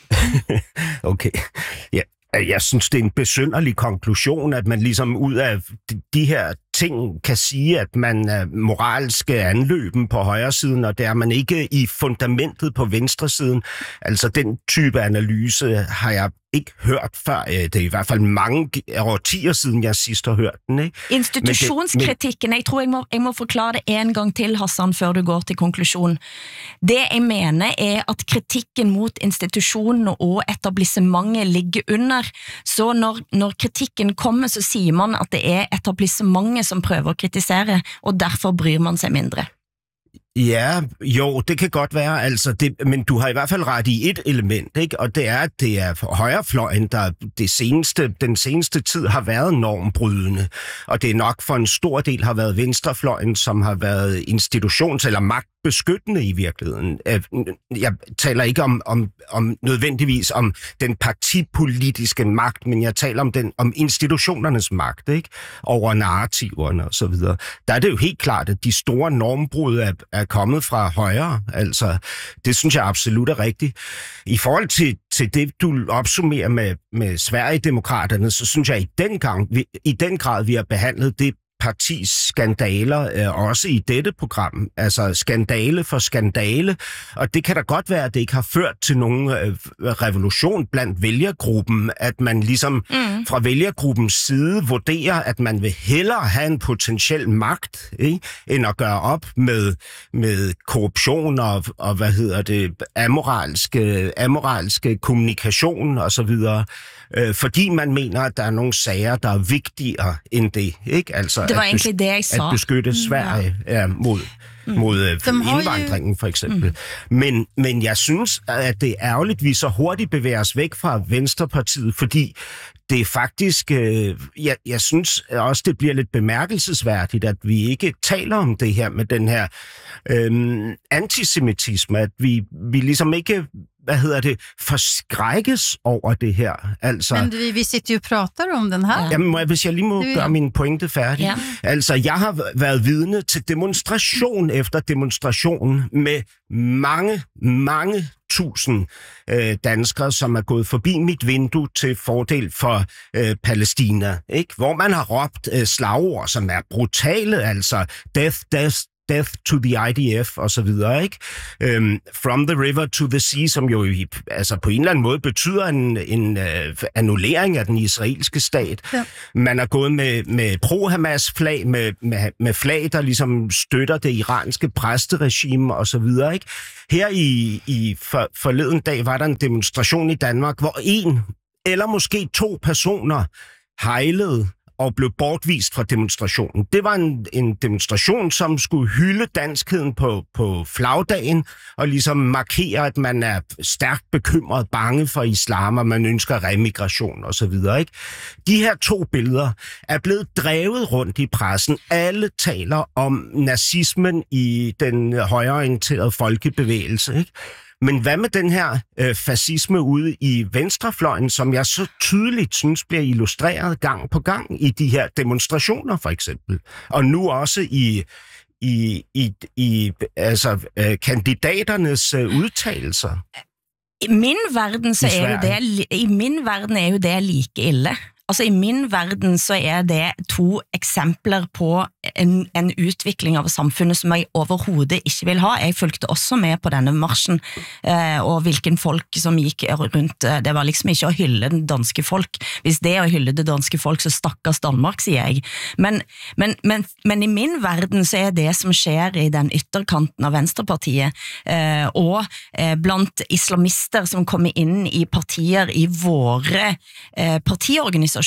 Okay, ja. Jeg synes, det er en besynderlig konklusion, at man ligesom ud af de her ting kan sige, at man er moralsk anløben på højre siden, og det er man ikke i fundamentet på venstre siden. Altså den type analyse har jeg ikke hørt før. Det er i hvert fald mange årtier siden, jeg sidst har hørt den. Ikke? Institutionskritikken, jeg tror jeg må, jeg må forklare det en gang til, Hassan, før du går til konklusjon. Det jeg mener er at kritikken mot institusjonen og etablissementet ligger under. Så når, når kritikken kommer, så sier man at det er etablissementet som prøver å kritisere, og derfor bryr man sig mindre. Ja, jo, det kan godt være, altså det, men du har i hvert fald ret i et element, ikke? Og det er, at det er højrefløjen, der det seneste, den seneste tid har været normbrydende, og det er nok for en stor del har været venstrefløjen, som har været institutions- eller magtbeskyttende i virkeligheden. Jeg taler ikke om, om, om nødvendigvis om den partipolitiske magt, men jeg taler om, den, om institutionernes magt, ikke? Over narrativerne og så videre. Der er det jo helt klart, at de store normbrud er, er kommet fra højre. Altså, det synes jeg absolut er rigtigt. I forhold til, til det, du opsummerer med, med Sverigedemokraterne, så synes jeg i den, gang, vi, i den grad, vi har behandlet det partis skandaler, øh, også i dette program. Altså skandale for skandale. Og det kan da godt være, at det ikke har ført til nogen øh, revolution blandt vælgergruppen, at man ligesom mm. fra vælgergruppens side vurderer, at man vil hellere have en potentiel magt, ikke, end at gøre op med, med korruption og, og hvad hedder det, amoralske, amoralske kommunikation og så videre. Øh, fordi man mener, at der er nogle sager, der er vigtigere end det, ikke? Altså det var at, egentlig det, jeg sa. at beskytte Sverige mm, ja. Ja, mod, mod øh, indvandringen, for eksempel. Mm. Men, men jeg synes, at det er ærgerligt, at vi så hurtigt bevæger os væk fra Venstrepartiet, fordi det er faktisk, øh, jeg, jeg synes også, det bliver lidt bemærkelsesværdigt, at vi ikke taler om det her med den her øh, antisemitisme, at vi, vi ligesom ikke, hvad hedder det, forskrækkes over det her. Altså, men vi, vi sitter jo og prater om den her. Jamen, må jeg, hvis jeg lige må gøre min pointe færdig. Ja. Altså, jeg har været vidne til demonstration efter demonstration med mange, mange tusind øh, danskere, som er gået forbi mit vindue til fordel for øh, Palæstina, ikke? Hvor man har råbt øh, slagord, som er brutale, altså death, death, death to the I D F og så videre, ikke? Um, from the river to the sea, som jo altså på en eller anden måde betyder en, en uh, annullering af den israelske stat. Ja. Man er gået med, med pro-Hamas-flag, med, med, med flag, der ligesom støtter det iranske præsteregime og så videre, ikke? Her i, i for, forleden dag var der en demonstration i Danmark, hvor en eller måske to personer hejlede og blev bortvist fra demonstrationen. Det var en, en demonstration, som skulle hylde danskheden på, på flagdagen, og ligesom markere, at man er stærkt bekymret, bange for islam, og man ønsker remigration og så videre, ikke? De her to billeder er blevet drevet rundt i pressen. Alle taler om nazismen i den højreorienterede folkebevægelse, ikke? Men hvad med den her øh, fascisme ude i venstrefløjen, som jeg så tydeligt synes bliver illustreret gang på gang i de her demonstrationer, for eksempel? Og nu også i, i, i, i altså, øh, kandidaternes øh, udtalelser. I min verden, så er jo det, i min verden er jo det like ille. Altså i min verden så er det to eksempler på en, en utvikling av samfunnet som jeg overhovedet ikke vil ha. Jeg fulgte også med på denne marsjen, eh, og hvilken folk som gikk rundt. Det var liksom ikke å hylle den danske folk. Hvis det er å hylle det danske folk, så stakkars Danmark, sier jeg. Men, men, men, men i min verden så er det som skjer i den ytterkanten av Venstrepartiet, eh, og eh, blant islamister som kommer inn i partier i våre eh, partiorganisasjoner,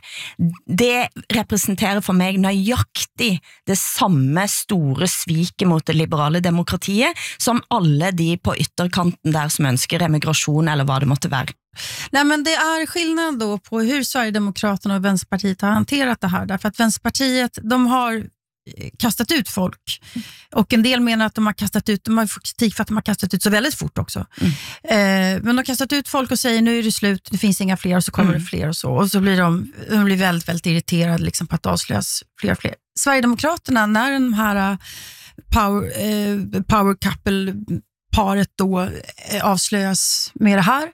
det representerer for meg nøyaktig det samme store sviket mot det liberale demokratiet som alle de på ytterkanten der som ønsker emigrasjon eller vad det måtte være. Nej, men det är skillnad då på hur Sverigedemokraterna och Vänsterpartiet har hanterat det här. Därför att Vänsterpartiet, de har kastat ut folk. Och en del menar att de har kastat ut, de har fått kritik för att de har kastat ut så väldigt fort också. Mm. Eh, men de har kastat ut folk och säger nu är det slut, det finns inga fler och så kommer mm. det fler och så. Och så blir de, de blir väldigt, väldigt irriterade liksom på att avslöjas fler och fler. Sverigedemokraterna, när de här power, eh, power couple-paret då eh, avslöjas med det här,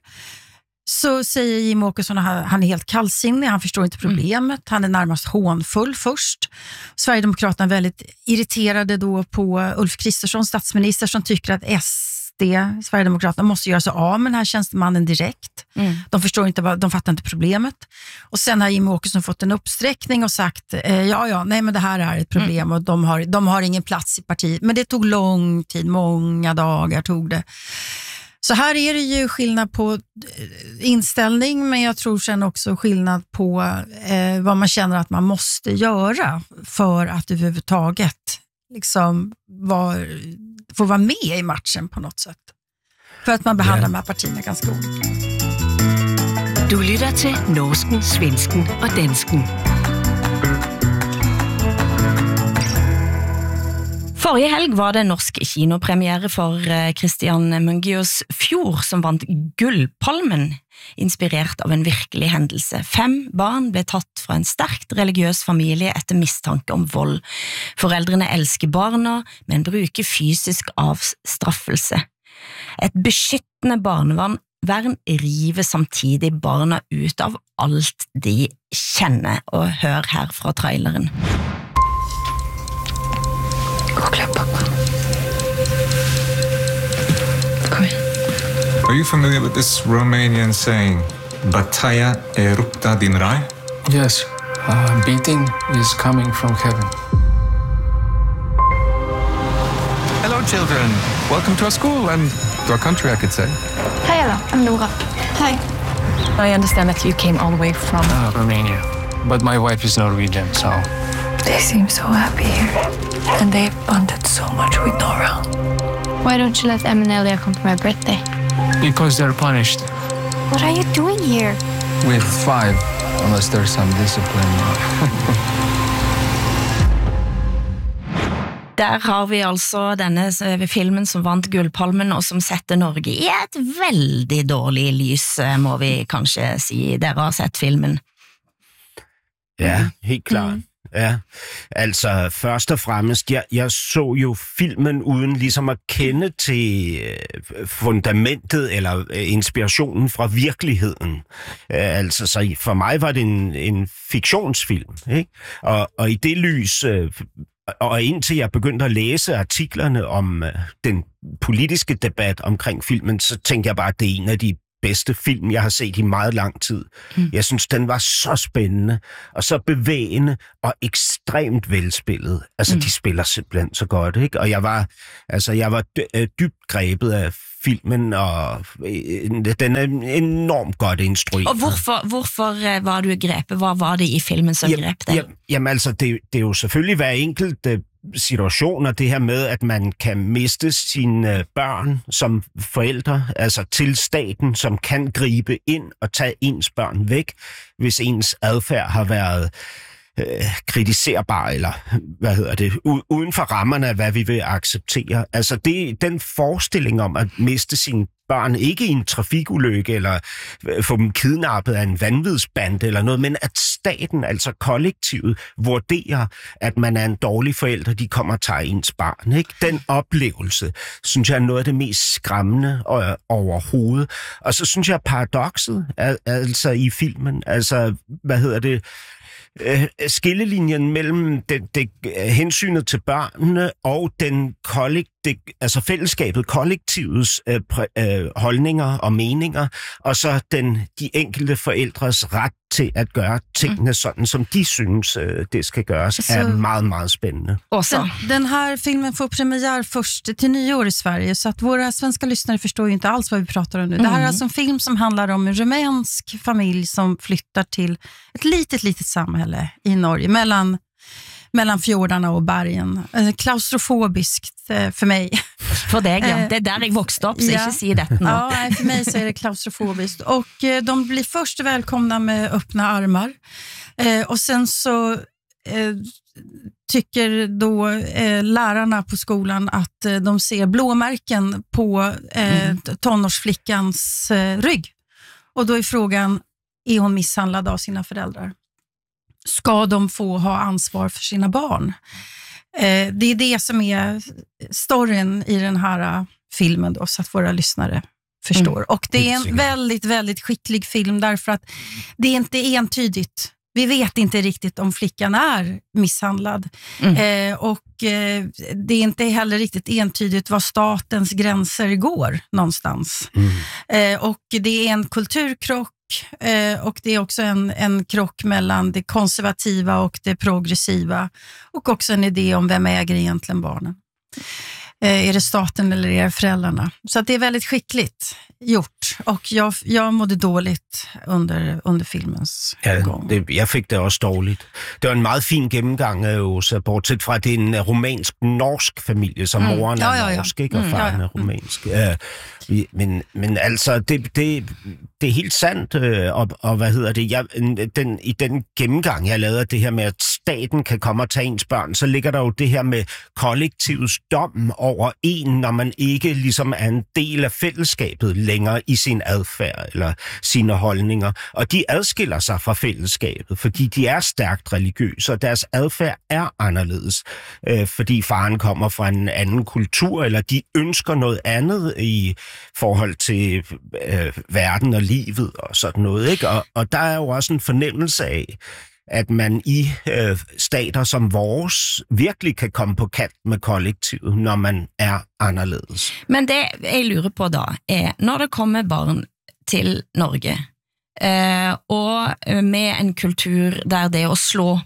så säger Jim Åkesson att han är helt kallsinnig, han förstår inte problemet, han är närmast hånfull först. Sverigedemokraterna är väldigt irriterade då på Ulf Kristersson, statsminister, som tycker att S D, Sverigedemokraterna, måste göra sig av med den här tjänstemannen direkt. Mm. De förstår inte, de fattar inte problemet. Och sen har Jim Åkesson fått en uppsträckning och sagt, eh, ja ja, nej men det här är ett problem mm. och de har, de har ingen plats i partiet. Men det tog lång tid, många dagar tog det. Så här är det ju skillnad på inställning, men jag tror sen också skillnad på eh, vad man känner att man måste göra för att överhuvudtaget liksom var, få vara med i matchen på något sätt. För att man behandlar yeah. de här partierna ganska olika. Du lytter til norsken, svensken og dansken. Forrige helg var det norsk kinopremiere for Christian Mungios Fjord, som vant Gullpalmen, inspirert av en virkelig hendelse. Fem barn ble tatt fra en sterkt religiøs familie etter mistanke om vold. Foreldrene elsker barna, men bruker fysisk avstraffelse. Et beskyttende barnevern Vern river samtidig barna ut av alt de kjenner, og hør her fra traileren. Gå og klap pappa. Kom igjen. Are you familiar with this Romanian saying, Bataia e rupta din rai? Yes, uh, beating is coming from heaven. Hello children, welcome to our school and to our country, I could say. Hi Ella, I'm Nora. Hi. I understand that you came all the way from... Uh, Romania, but my wife is Norwegian, so They seem so happy here. And they've bonded so much with Nora. Why don't you let Em and Elia come for my birthday? Because they're punished. What are you doing here? With five, unless there's some discipline. Der har vi altså denne filmen som vant Gullpalmen, og som setter Norge i et veldig dårlig lys, må vi kanskje si. Dere har sett filmen. Ja, helt klart. Mm. Ja, altså først og fremmest, jeg, jeg så jo filmen uden ligesom at kende til fundamentet eller inspirationen fra virkeligheden. Altså, så for mig var det en, en fiktionsfilm, ikke? Og, og i det lys, og indtil jeg begyndte at læse artiklerne om den politiske debat omkring filmen, så tænkte jeg bare, at det er en af de bedste film, jeg har set i meget lang tid. Mm. Jeg synes, den var så spændende, og så bevægende, og ekstremt velspillet. Altså, mm. de spiller simpelthen så godt, ikke? Og jeg var, altså, jeg var dybt grebet af filmen, og den er enormt godt instrueret. Og hvorfor, hvorfor var du grebet? Hvad var det i filmen, som Jamen, greb dig? Jamen, jamen altså, det, det er jo selvfølgelig hver enkelt situationer, det her med, at man kan miste sine børn som forældre, altså til staten, som kan gribe ind og tage ens børn væk, hvis ens adfærd har været øh, kritiserbar, eller hvad hedder det, uden for rammerne af, hvad vi vil acceptere. Altså det, den forestilling om at miste sine børn, ikke i en trafikulykke, eller få dem kidnappet af en vanvidsbande eller noget, men at staten, altså kollektivet, vurderer, at man er en dårlig forælder, de kommer og tager ens barn. Ikke? Den oplevelse, synes jeg, er noget af det mest skræmmende overhovedet. Og så synes jeg, paradokset, altså i filmen, altså, hvad hedder det, skillelinjen mellem det, det, hensynet til børnene og den kollektiv, altså fællesskabet, kollektivets øh, præ, øh, holdninger og meninger, og så den, de enkelte forældres ret til at gøre tingene sådan, som de synes, øh, det skal gøres, så er meget, meget spændende. Den, den här filmen får premiär först till nyår i Sverige, så att våra svenska lyssnare förstår ju inte alls vad vi pratar om nu. Mm. Det här är alltså en film som handlar om en rumänsk familj som flyttar till ett litet, litet samhälle i Norge, mellan mellan fjordarna och bergen. Klaustrofobiskt för mig. För dig, ja. Det är där jag vuxit upp, så ja. Inte säga det. Ja, för mig så är det klaustrofobiskt. Och de blir först välkomna med öppna armar. Och sen så tycker då eh, lärarna på skolan att eh, de ser blåmärken på eh, mm. tonårsflickans eh, rygg. Och då är frågan, är hon misshandlad av sina föräldrar? Ska de få ha ansvar för sina barn? Eh, det är det som är storyn i den här filmen då, så att våra lyssnare förstår. Mm. Och det är en väldigt, väldigt skicklig film därför att det är inte entydigt. Vi vet inte riktigt om flickan är misshandlad. Mm. Eh, och eh, det är inte heller riktigt entydigt var statens gränser går någonstans. Mm. Eh, och det är en kulturkrock. Eh, och det är också en, en krock mellan det konservativa och det progressiva. Och också en idé om vem äger egentligen barnen. Eh, är det staten eller är det föräldrarna? Så att det är väldigt skickligt gjort. Och jag, jag mådde dåligt under, under filmens ja, gång. Det, jeg fik det også dårligt. Det var en meget fin gennemgang af Åsa, bortset fra, at det er en romansk-norsk familie, som mm. moren er ja, ja, ja. norsk, ikke? Og mm. faren er romansk. Uh, men, men altså, det, det, det er helt sandt, uh, og, og hvad hedder det? Jeg, den, i den gennemgang, jeg lavede det her med, at staten kan komme og tage ens børn, så ligger der jo det her med kollektivets dom over en, når man ikke ligesom er en del af fællesskabet længere i sin adfærd eller sine holdninger. Og de adskiller sig fra fællesskabet, fordi de er stærkt religiøse, og deres adfærd er anderledes, øh, fordi faren kommer fra en anden kultur, eller de ønsker noget andet i forhold til øh, verden og livet og sådan noget. Ikke? Og, og der er jo også en fornemmelse af, at man i øh, stater som vores virkelig kan komme på kant med kollektivet, når man er anderledes. Men det jeg lurer på da, er, når det kommer barn til Norge, eh, og med en kultur der det å slå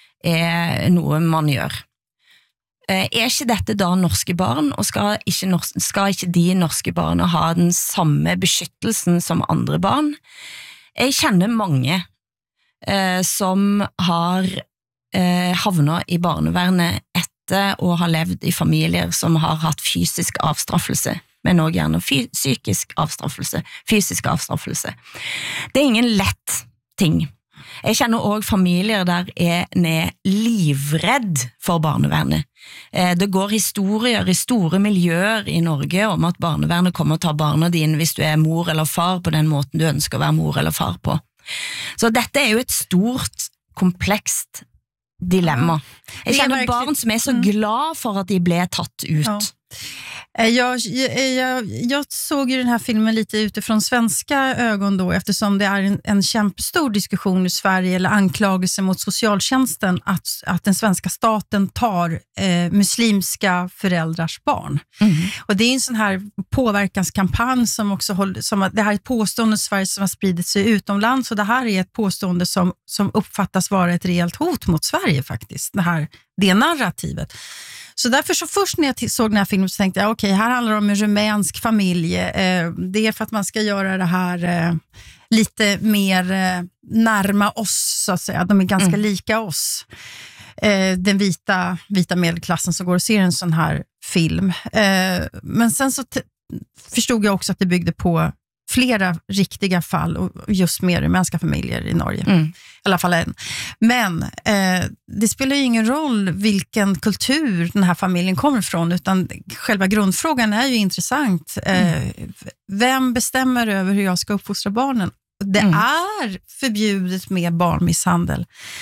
er noe man gjør, eh, er ikke dette da norske barn, og skal ikke, norsk, skal ikke de norske barna ha den samme beskyttelsen som andre barn? Jeg kjenner mange Eh, som har eh, havner i barnevernet etter å ha levd i familier som har hatt fysisk avstraffelse, men også gjerne fy- psykisk avstraffelse, fysisk avstraffelse. Det er ingen lett ting. Jeg kjenner også familier der en er livredd for barnevernet. Det går historier i store miljøer i Norge om at barnevernet kommer og tar barna dine hvis du er mor eller far på den måten du ønsker å være mor eller far på. Så dette er jo et stort, komplekst dilemma. Jeg kjenner barn som er så glad for att de ble tatt ut. Ja. Jag, jag, jag såg ju den här filmen lite utifrån svenska ögon då, eftersom det är en, en kämpestor diskussion i Sverige eller anklagelse mot socialtjänsten att, att den svenska staten tar eh, muslimska föräldrars barn. Mm. Och det är en sån här påverkanskampanj som också håller, som, det här är ett påstående i Sverige som har spridit sig utomlands, och det här är ett påstående som, som uppfattas vara ett rejält hot mot Sverige faktiskt, det här, det narrativet. Så därför så först när jag såg den här filmen så tänkte jag, okej, okay, här handlar det om en rumänsk familj. Eh, det är för att man ska göra det här eh, lite mer eh, närma oss, så att säga. De är ganska mm. lika oss. Eh, den vita, vita medelklassen som går och ser en sån här film. Eh, men sen så t- förstod jag också att det byggde på flera riktiga fall och just mer rumänska familjer i Norge. Mm. I alla fall en. Men eh, det spelar ju ingen roll vilken kultur den här familjen kommer ifrån, utan själva grundfrågan är ju intressant. Eh, mm. Vem bestämmer över hur jag ska uppfostra barnen? Det mm. är förbjudet med barnmisshandel.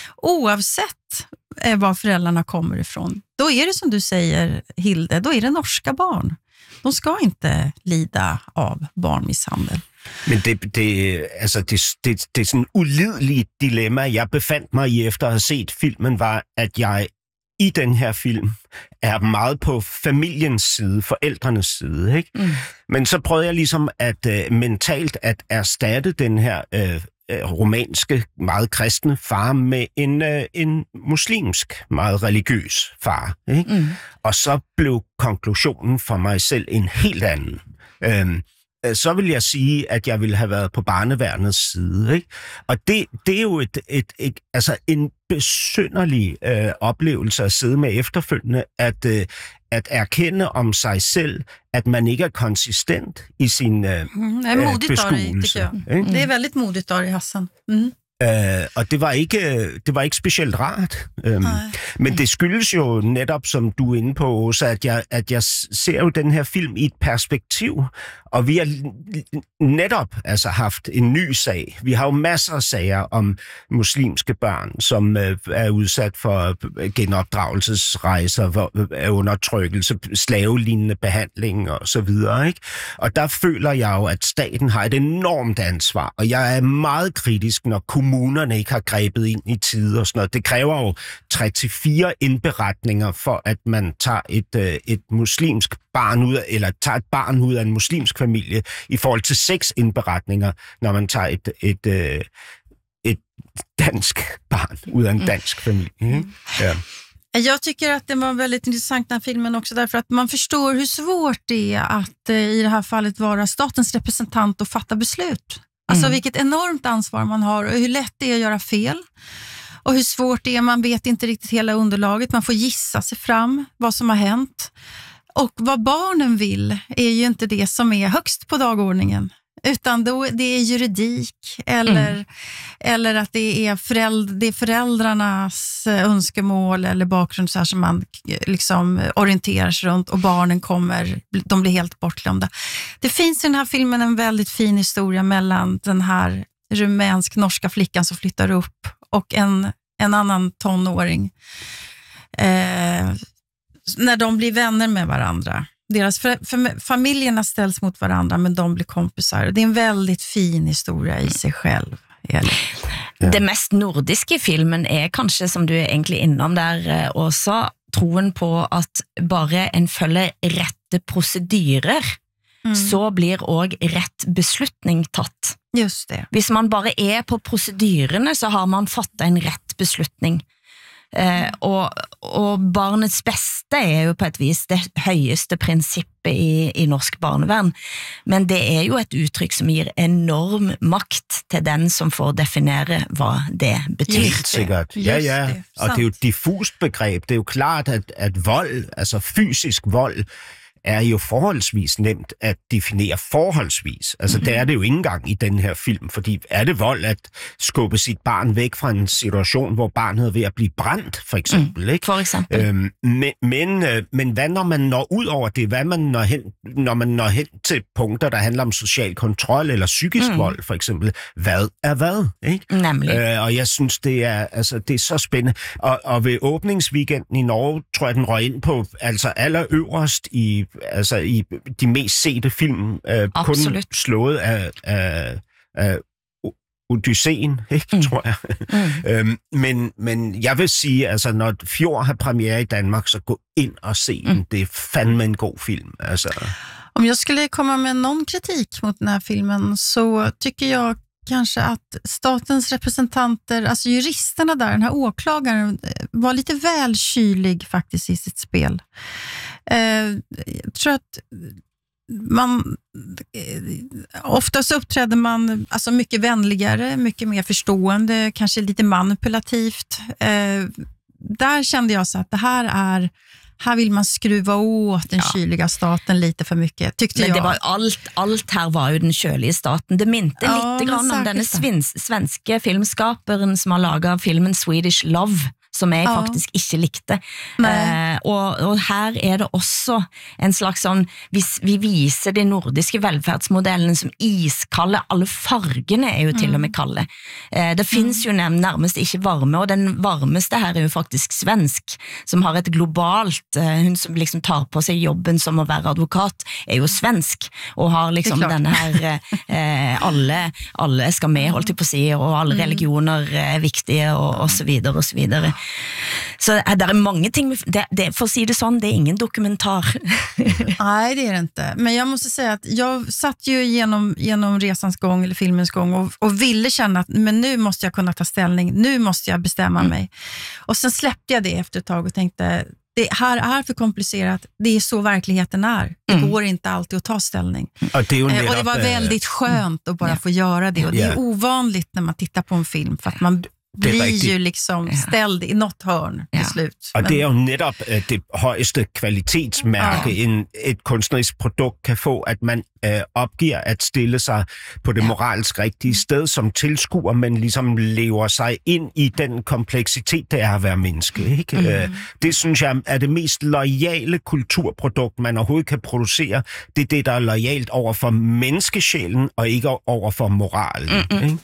Oavsett eh, var föräldrarna kommer ifrån. Då är det som du säger, Hilde, då är det norska barn. De ska inte lida av barnmisshandel. Men det, det, altså det, det, det er sådan et ulideligt dilemma, jeg befandt mig i efter at have set filmen, var, at jeg i den her film er meget på familiens side, forældrenes side. Ikke? Mm. Men så prøvede jeg ligesom at uh, mentalt at erstatte den her uh, romanske, meget kristne far med en, uh, en muslimsk, meget religiøs far. Ikke? Mm. Og så blev konklusionen for mig selv en helt anden. Um, så vil jeg sige, at jeg ville have været på barneværnets side. Ikke? Og det, det er jo et, et, et, altså en besynderlig øh, oplevelse at sidde med efterfølgende, at, øh, at erkende om sig selv, at man ikke er konsistent i sin øh, mm, det er modigt, beskuelse. Ari, det, mm. det er väldigt modigt, Ari Hassan. Mm. Uh, og det var ikke det var ikke specielt rart. Um, men det skyldes jo netop, som du er inde på, Åsa, at jeg, at jeg ser jo den her film i et perspektiv, og vi har netop altså haft en ny sag. Vi har jo masser af sager om muslimske børn, som uh, er udsat for genopdragelsesrejser, hvor, uh, undertrykkelse, slavelignende behandling og så videre. Ikke? Og der føler jeg jo, at staten har et enormt ansvar, og jeg er meget kritisk, når kommunerne ikke har grebet ind i tide og sådan noget. Det kræver jo tre til fire indberetninger for, at man tager et, et muslimsk barn ud af, eller tager et barn ud af en muslimsk familie, i forhold til seks indberetninger, når man tager et, et, et, et dansk barn ud af en dansk familie. Mm. Ja. Jag tycker att det var väldigt intressant den här filmen också, därför att man förstår hur svårt det är att eh, i det här fallet vara statens representant och fatta beslut. Alltså mm. vilket enormt ansvar man har och hur lätt det är att göra fel. Och hur svårt det är, man vet inte riktigt hela underlaget. Man får gissa sig fram vad som har hänt. Och vad barnen vill är ju inte det som är högst på dagordningen. Utan då, det är juridik eller, mm. eller att det är, föräldr, det är föräldrarnas önskemål eller bakgrund så här som man liksom orienterar sig runt, och barnen kommer, de blir helt bortglömda. Det finns i den här filmen en väldigt fin historia mellan den här rumänsk-norska flickan som flyttar upp och en, en annan tonåring. Eh, när de blir vänner med varandra. Deras för, för, familjerna ställs mot varandra, men de blir kompisar. Det är en väldigt fin historia i sig själv. Eller? Det mest nordiske i filmen er kanskje, som du er egentlig innom der også, troen på at bare en følger rette prosedyrer, mm. så blir også rett beslutning tatt. Just det. Hvis man bare er på prosedyrene, så har man fattet en rett beslutning. Eh, og, og barnets beste er jo på et vis det høyeste prinsippet i, i norsk barnevern, men det er jo et uttrykk som gir enorm makt til den som får definere hvad det betyder. Helt sikkert, ja, ja, og det er jo et diffust begreb, det er jo klart, at, at vold, altså fysisk vold, er jo forholdsvis nemt at definere forholdsvis. Altså, mm-hmm. det er det jo ikke engang i den her film, fordi er det vold at skubbe sit barn væk fra en situation, hvor barnet er ved at blive brændt, for eksempel, mm, ikke? For eksempel. Øhm, men, men, øh, men hvad når man når ud over det? Hvad man når hen, når man når hen til punkter, der handler om social kontrol eller psykisk mm. vold, for eksempel? Hvad er hvad, ikke? Nemlig. Øh, og jeg synes, det er, altså, det er så spændende. Og, og ved åbningsweekenden i Norge, tror jeg, den røg ind på altså allerøverst i altså i de mest sete film, øh, kun slået af, af, af Odysseen, ikke, mm. tror jeg. Mm. øhm, men, men jeg vil sige, altså når Fjord har premiere i Danmark, så gå ind og se mm. den. Det er fandme en god film. Altså. Om jag skulle komma med någon kritik mot den här filmen så tycker jag kanske att statens representanter, alltså juristerna där, den här åklagaren var lite väl kylig faktiskt i sitt spel. Eh, jag tror att man oftast uppträder man alltså mycket vänligare, mycket mer förstående, kanske lite manipulativt. Eh, där kände jag så att det här är här vill man skruva åt den ja. kyliga staten lite för mycket, tyckte men jag. Men det var allt, allt här var ju den kyliga staten. Det minte ja, lite grann om denne svins, svenske filmskaperen som har laget filmen Swedish Love, som jeg ja. faktisk ikke likte. Eh, og, og her er det også en slags sånn, vi, vi viser de nordiske velferdsmodellene som iskalde, alle fargene er jo til og med kalde. Eh, det finns jo nærmest ikke varme, og den varmeste her er jo faktisk svensk, som har et globalt, eh, hun som liksom tar på seg jobben som å være advokat, er jo svensk, og har liksom denne her, eh, alle, alle skal med, holdt jeg på å si, og alle religioner er viktige, og, og så videre, og så videre. Så det är många ting, det, det, för att säga det sån, det är ingen dokumentar. Nej, det är det inte. Men jag måste säga att jag satt ju genom, genom resans gång eller filmens gång och, och ville känna att men nu måste jag kunna ta ställning, nu måste jag bestämma mm. mig. Och sen släppte jag det efter ett tag och tänkte, det här är för komplicerat, det är så verkligheten är. Det mm. går inte alltid att ta ställning. Och det, och det var väldigt skönt att bara mm. få göra det. Och det är ovanligt när man tittar på en film för att man blir ju liksom ställd i något hörn til slut. Og det er jo netop uh, det højeste kvalitetsmærke, ja. en, et kunstnerisk produkt kan få, at man uh, opgiver at stille sig på det moralsk rigtige sted som tilskuer, men ligesom lever sig ind i den kompleksitet, det er at være menneske. Ikke? Mm. Uh, det synes jeg er det mest loyale kulturprodukt, man overhovedet kan producere. Det er det, der er loyalt over for menneskesjælen, og ikke over for moralen. Mm-hmm. Ikke?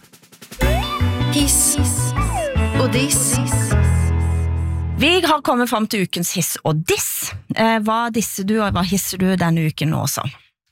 Hiss og diss. Vi har kommet frem til ukens hiss og diss. Eh, hvad disser du, og hvad hisser du denne uken også?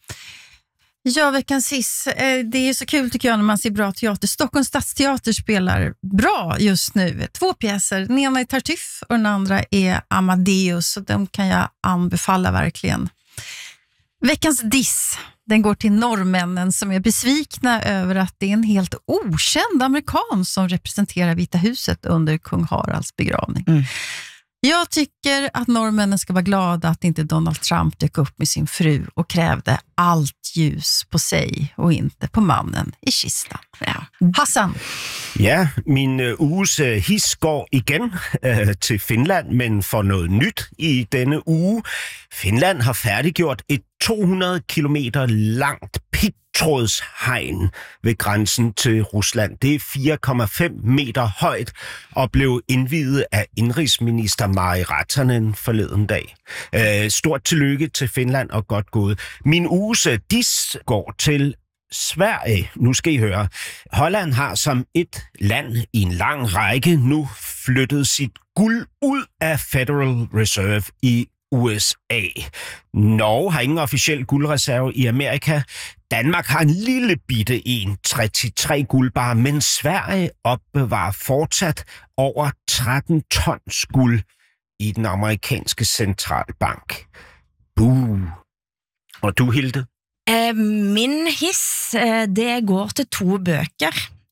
Ja, veckans hiss. Eh, det är så kul tycker jag när man ser bra teater. Stockholms stadsteater spelar bra just nu. Två pjäser. Den ena är Tartuffe och den andra är Amadeus. Så de kan jag anbefalla verkligen. Veckans diss. Den går till norrmännen som är besvikna över att det är en helt okänd amerikan som representerar Vita huset under kung Haralds begravning. Mm. Jag tycker att norrmännen ska vara glada att inte Donald Trump dök upp med sin fru och krävde allt ljus på sig och inte på mannen i kistan. Ja. Hassan? Ja, min uh, uges uh, his går igen uh, til Finland, men for noget nyt i denne uge. Finland har færdiggjort et to hundrede kilometer langt pigtrådshegn ved grænsen til Rusland. Det er fire komma fem meter højt og blev indviet af indrigsminister Mari Rantanen forleden dag. Uh, stort tillykke til Finland og godt gået. Min uges uh, dis går til Sverige. Nu skal I høre. Holland har som et land i en lang række nu flyttet sit guld ud af Federal Reserve i U S A. Norge har ingen officiel guldreserve i Amerika. Danmark har en lille bitte en, treogtres guldbar, men Sverige opbevarer fortsat over tretten tons guld i den amerikanske centralbank. Buh. Og du, Hilde? Eh, min hiss, eh, det går til to bøker.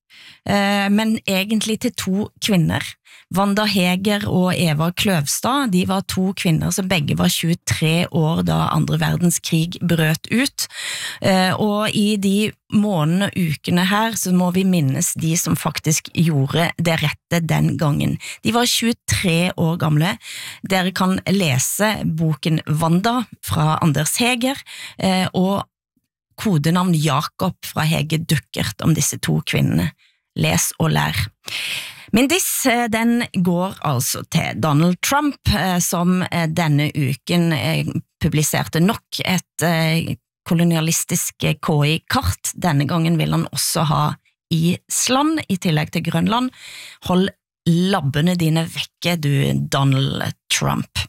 men egentlig til to kvinner. Wanda Heger og Eva Kløvstad, de var to kvinner som begge var tjuetre år da andre verdenskrig brøt ut, og i de månedene og ukene her så må vi minnes de som faktisk gjorde det rette den gangen. De var tjuetre år gamle. Dere kan lese boken Wanda fra Anders Heger, og kodenavn Jakob fra Hege Duckert om disse to kvinnene. Les og lær. Min diss, den går altså til Donald Trump, som denne uken publiserte nok et kolonialistisk K I-kart. Denne gangen vil han også ha Island i tillegg til Grønland. Hold labbene dine vekke, du Donald Trump.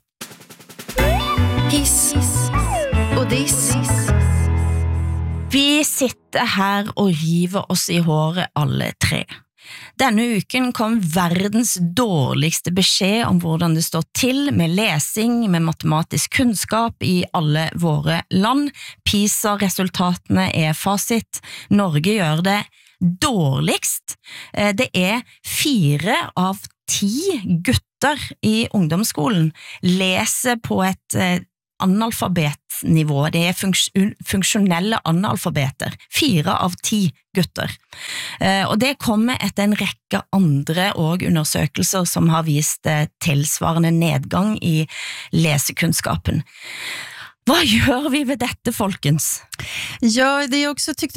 Hiss og diss. Vi sitter her og river oss i håret alle tre. Denne uken kom verdens dårligste beskjed om hvordan det står til med lesing, med matematisk kunnskap i alle våre land. PISA-resultatene er fasit. Norge gjør det dårligst. Det er fire av ti gutter i ungdomsskolen leser på et analfabetnivå, det er funks- funksjonelle analfabeter, fire av ti gutter. Og det kommer etter en rekke andre og undersøkelser som har vist tilsvarende nedgang i lesekunnskapen. Hva gjør vi ved dette, folkens? Ja, det jag också tyckte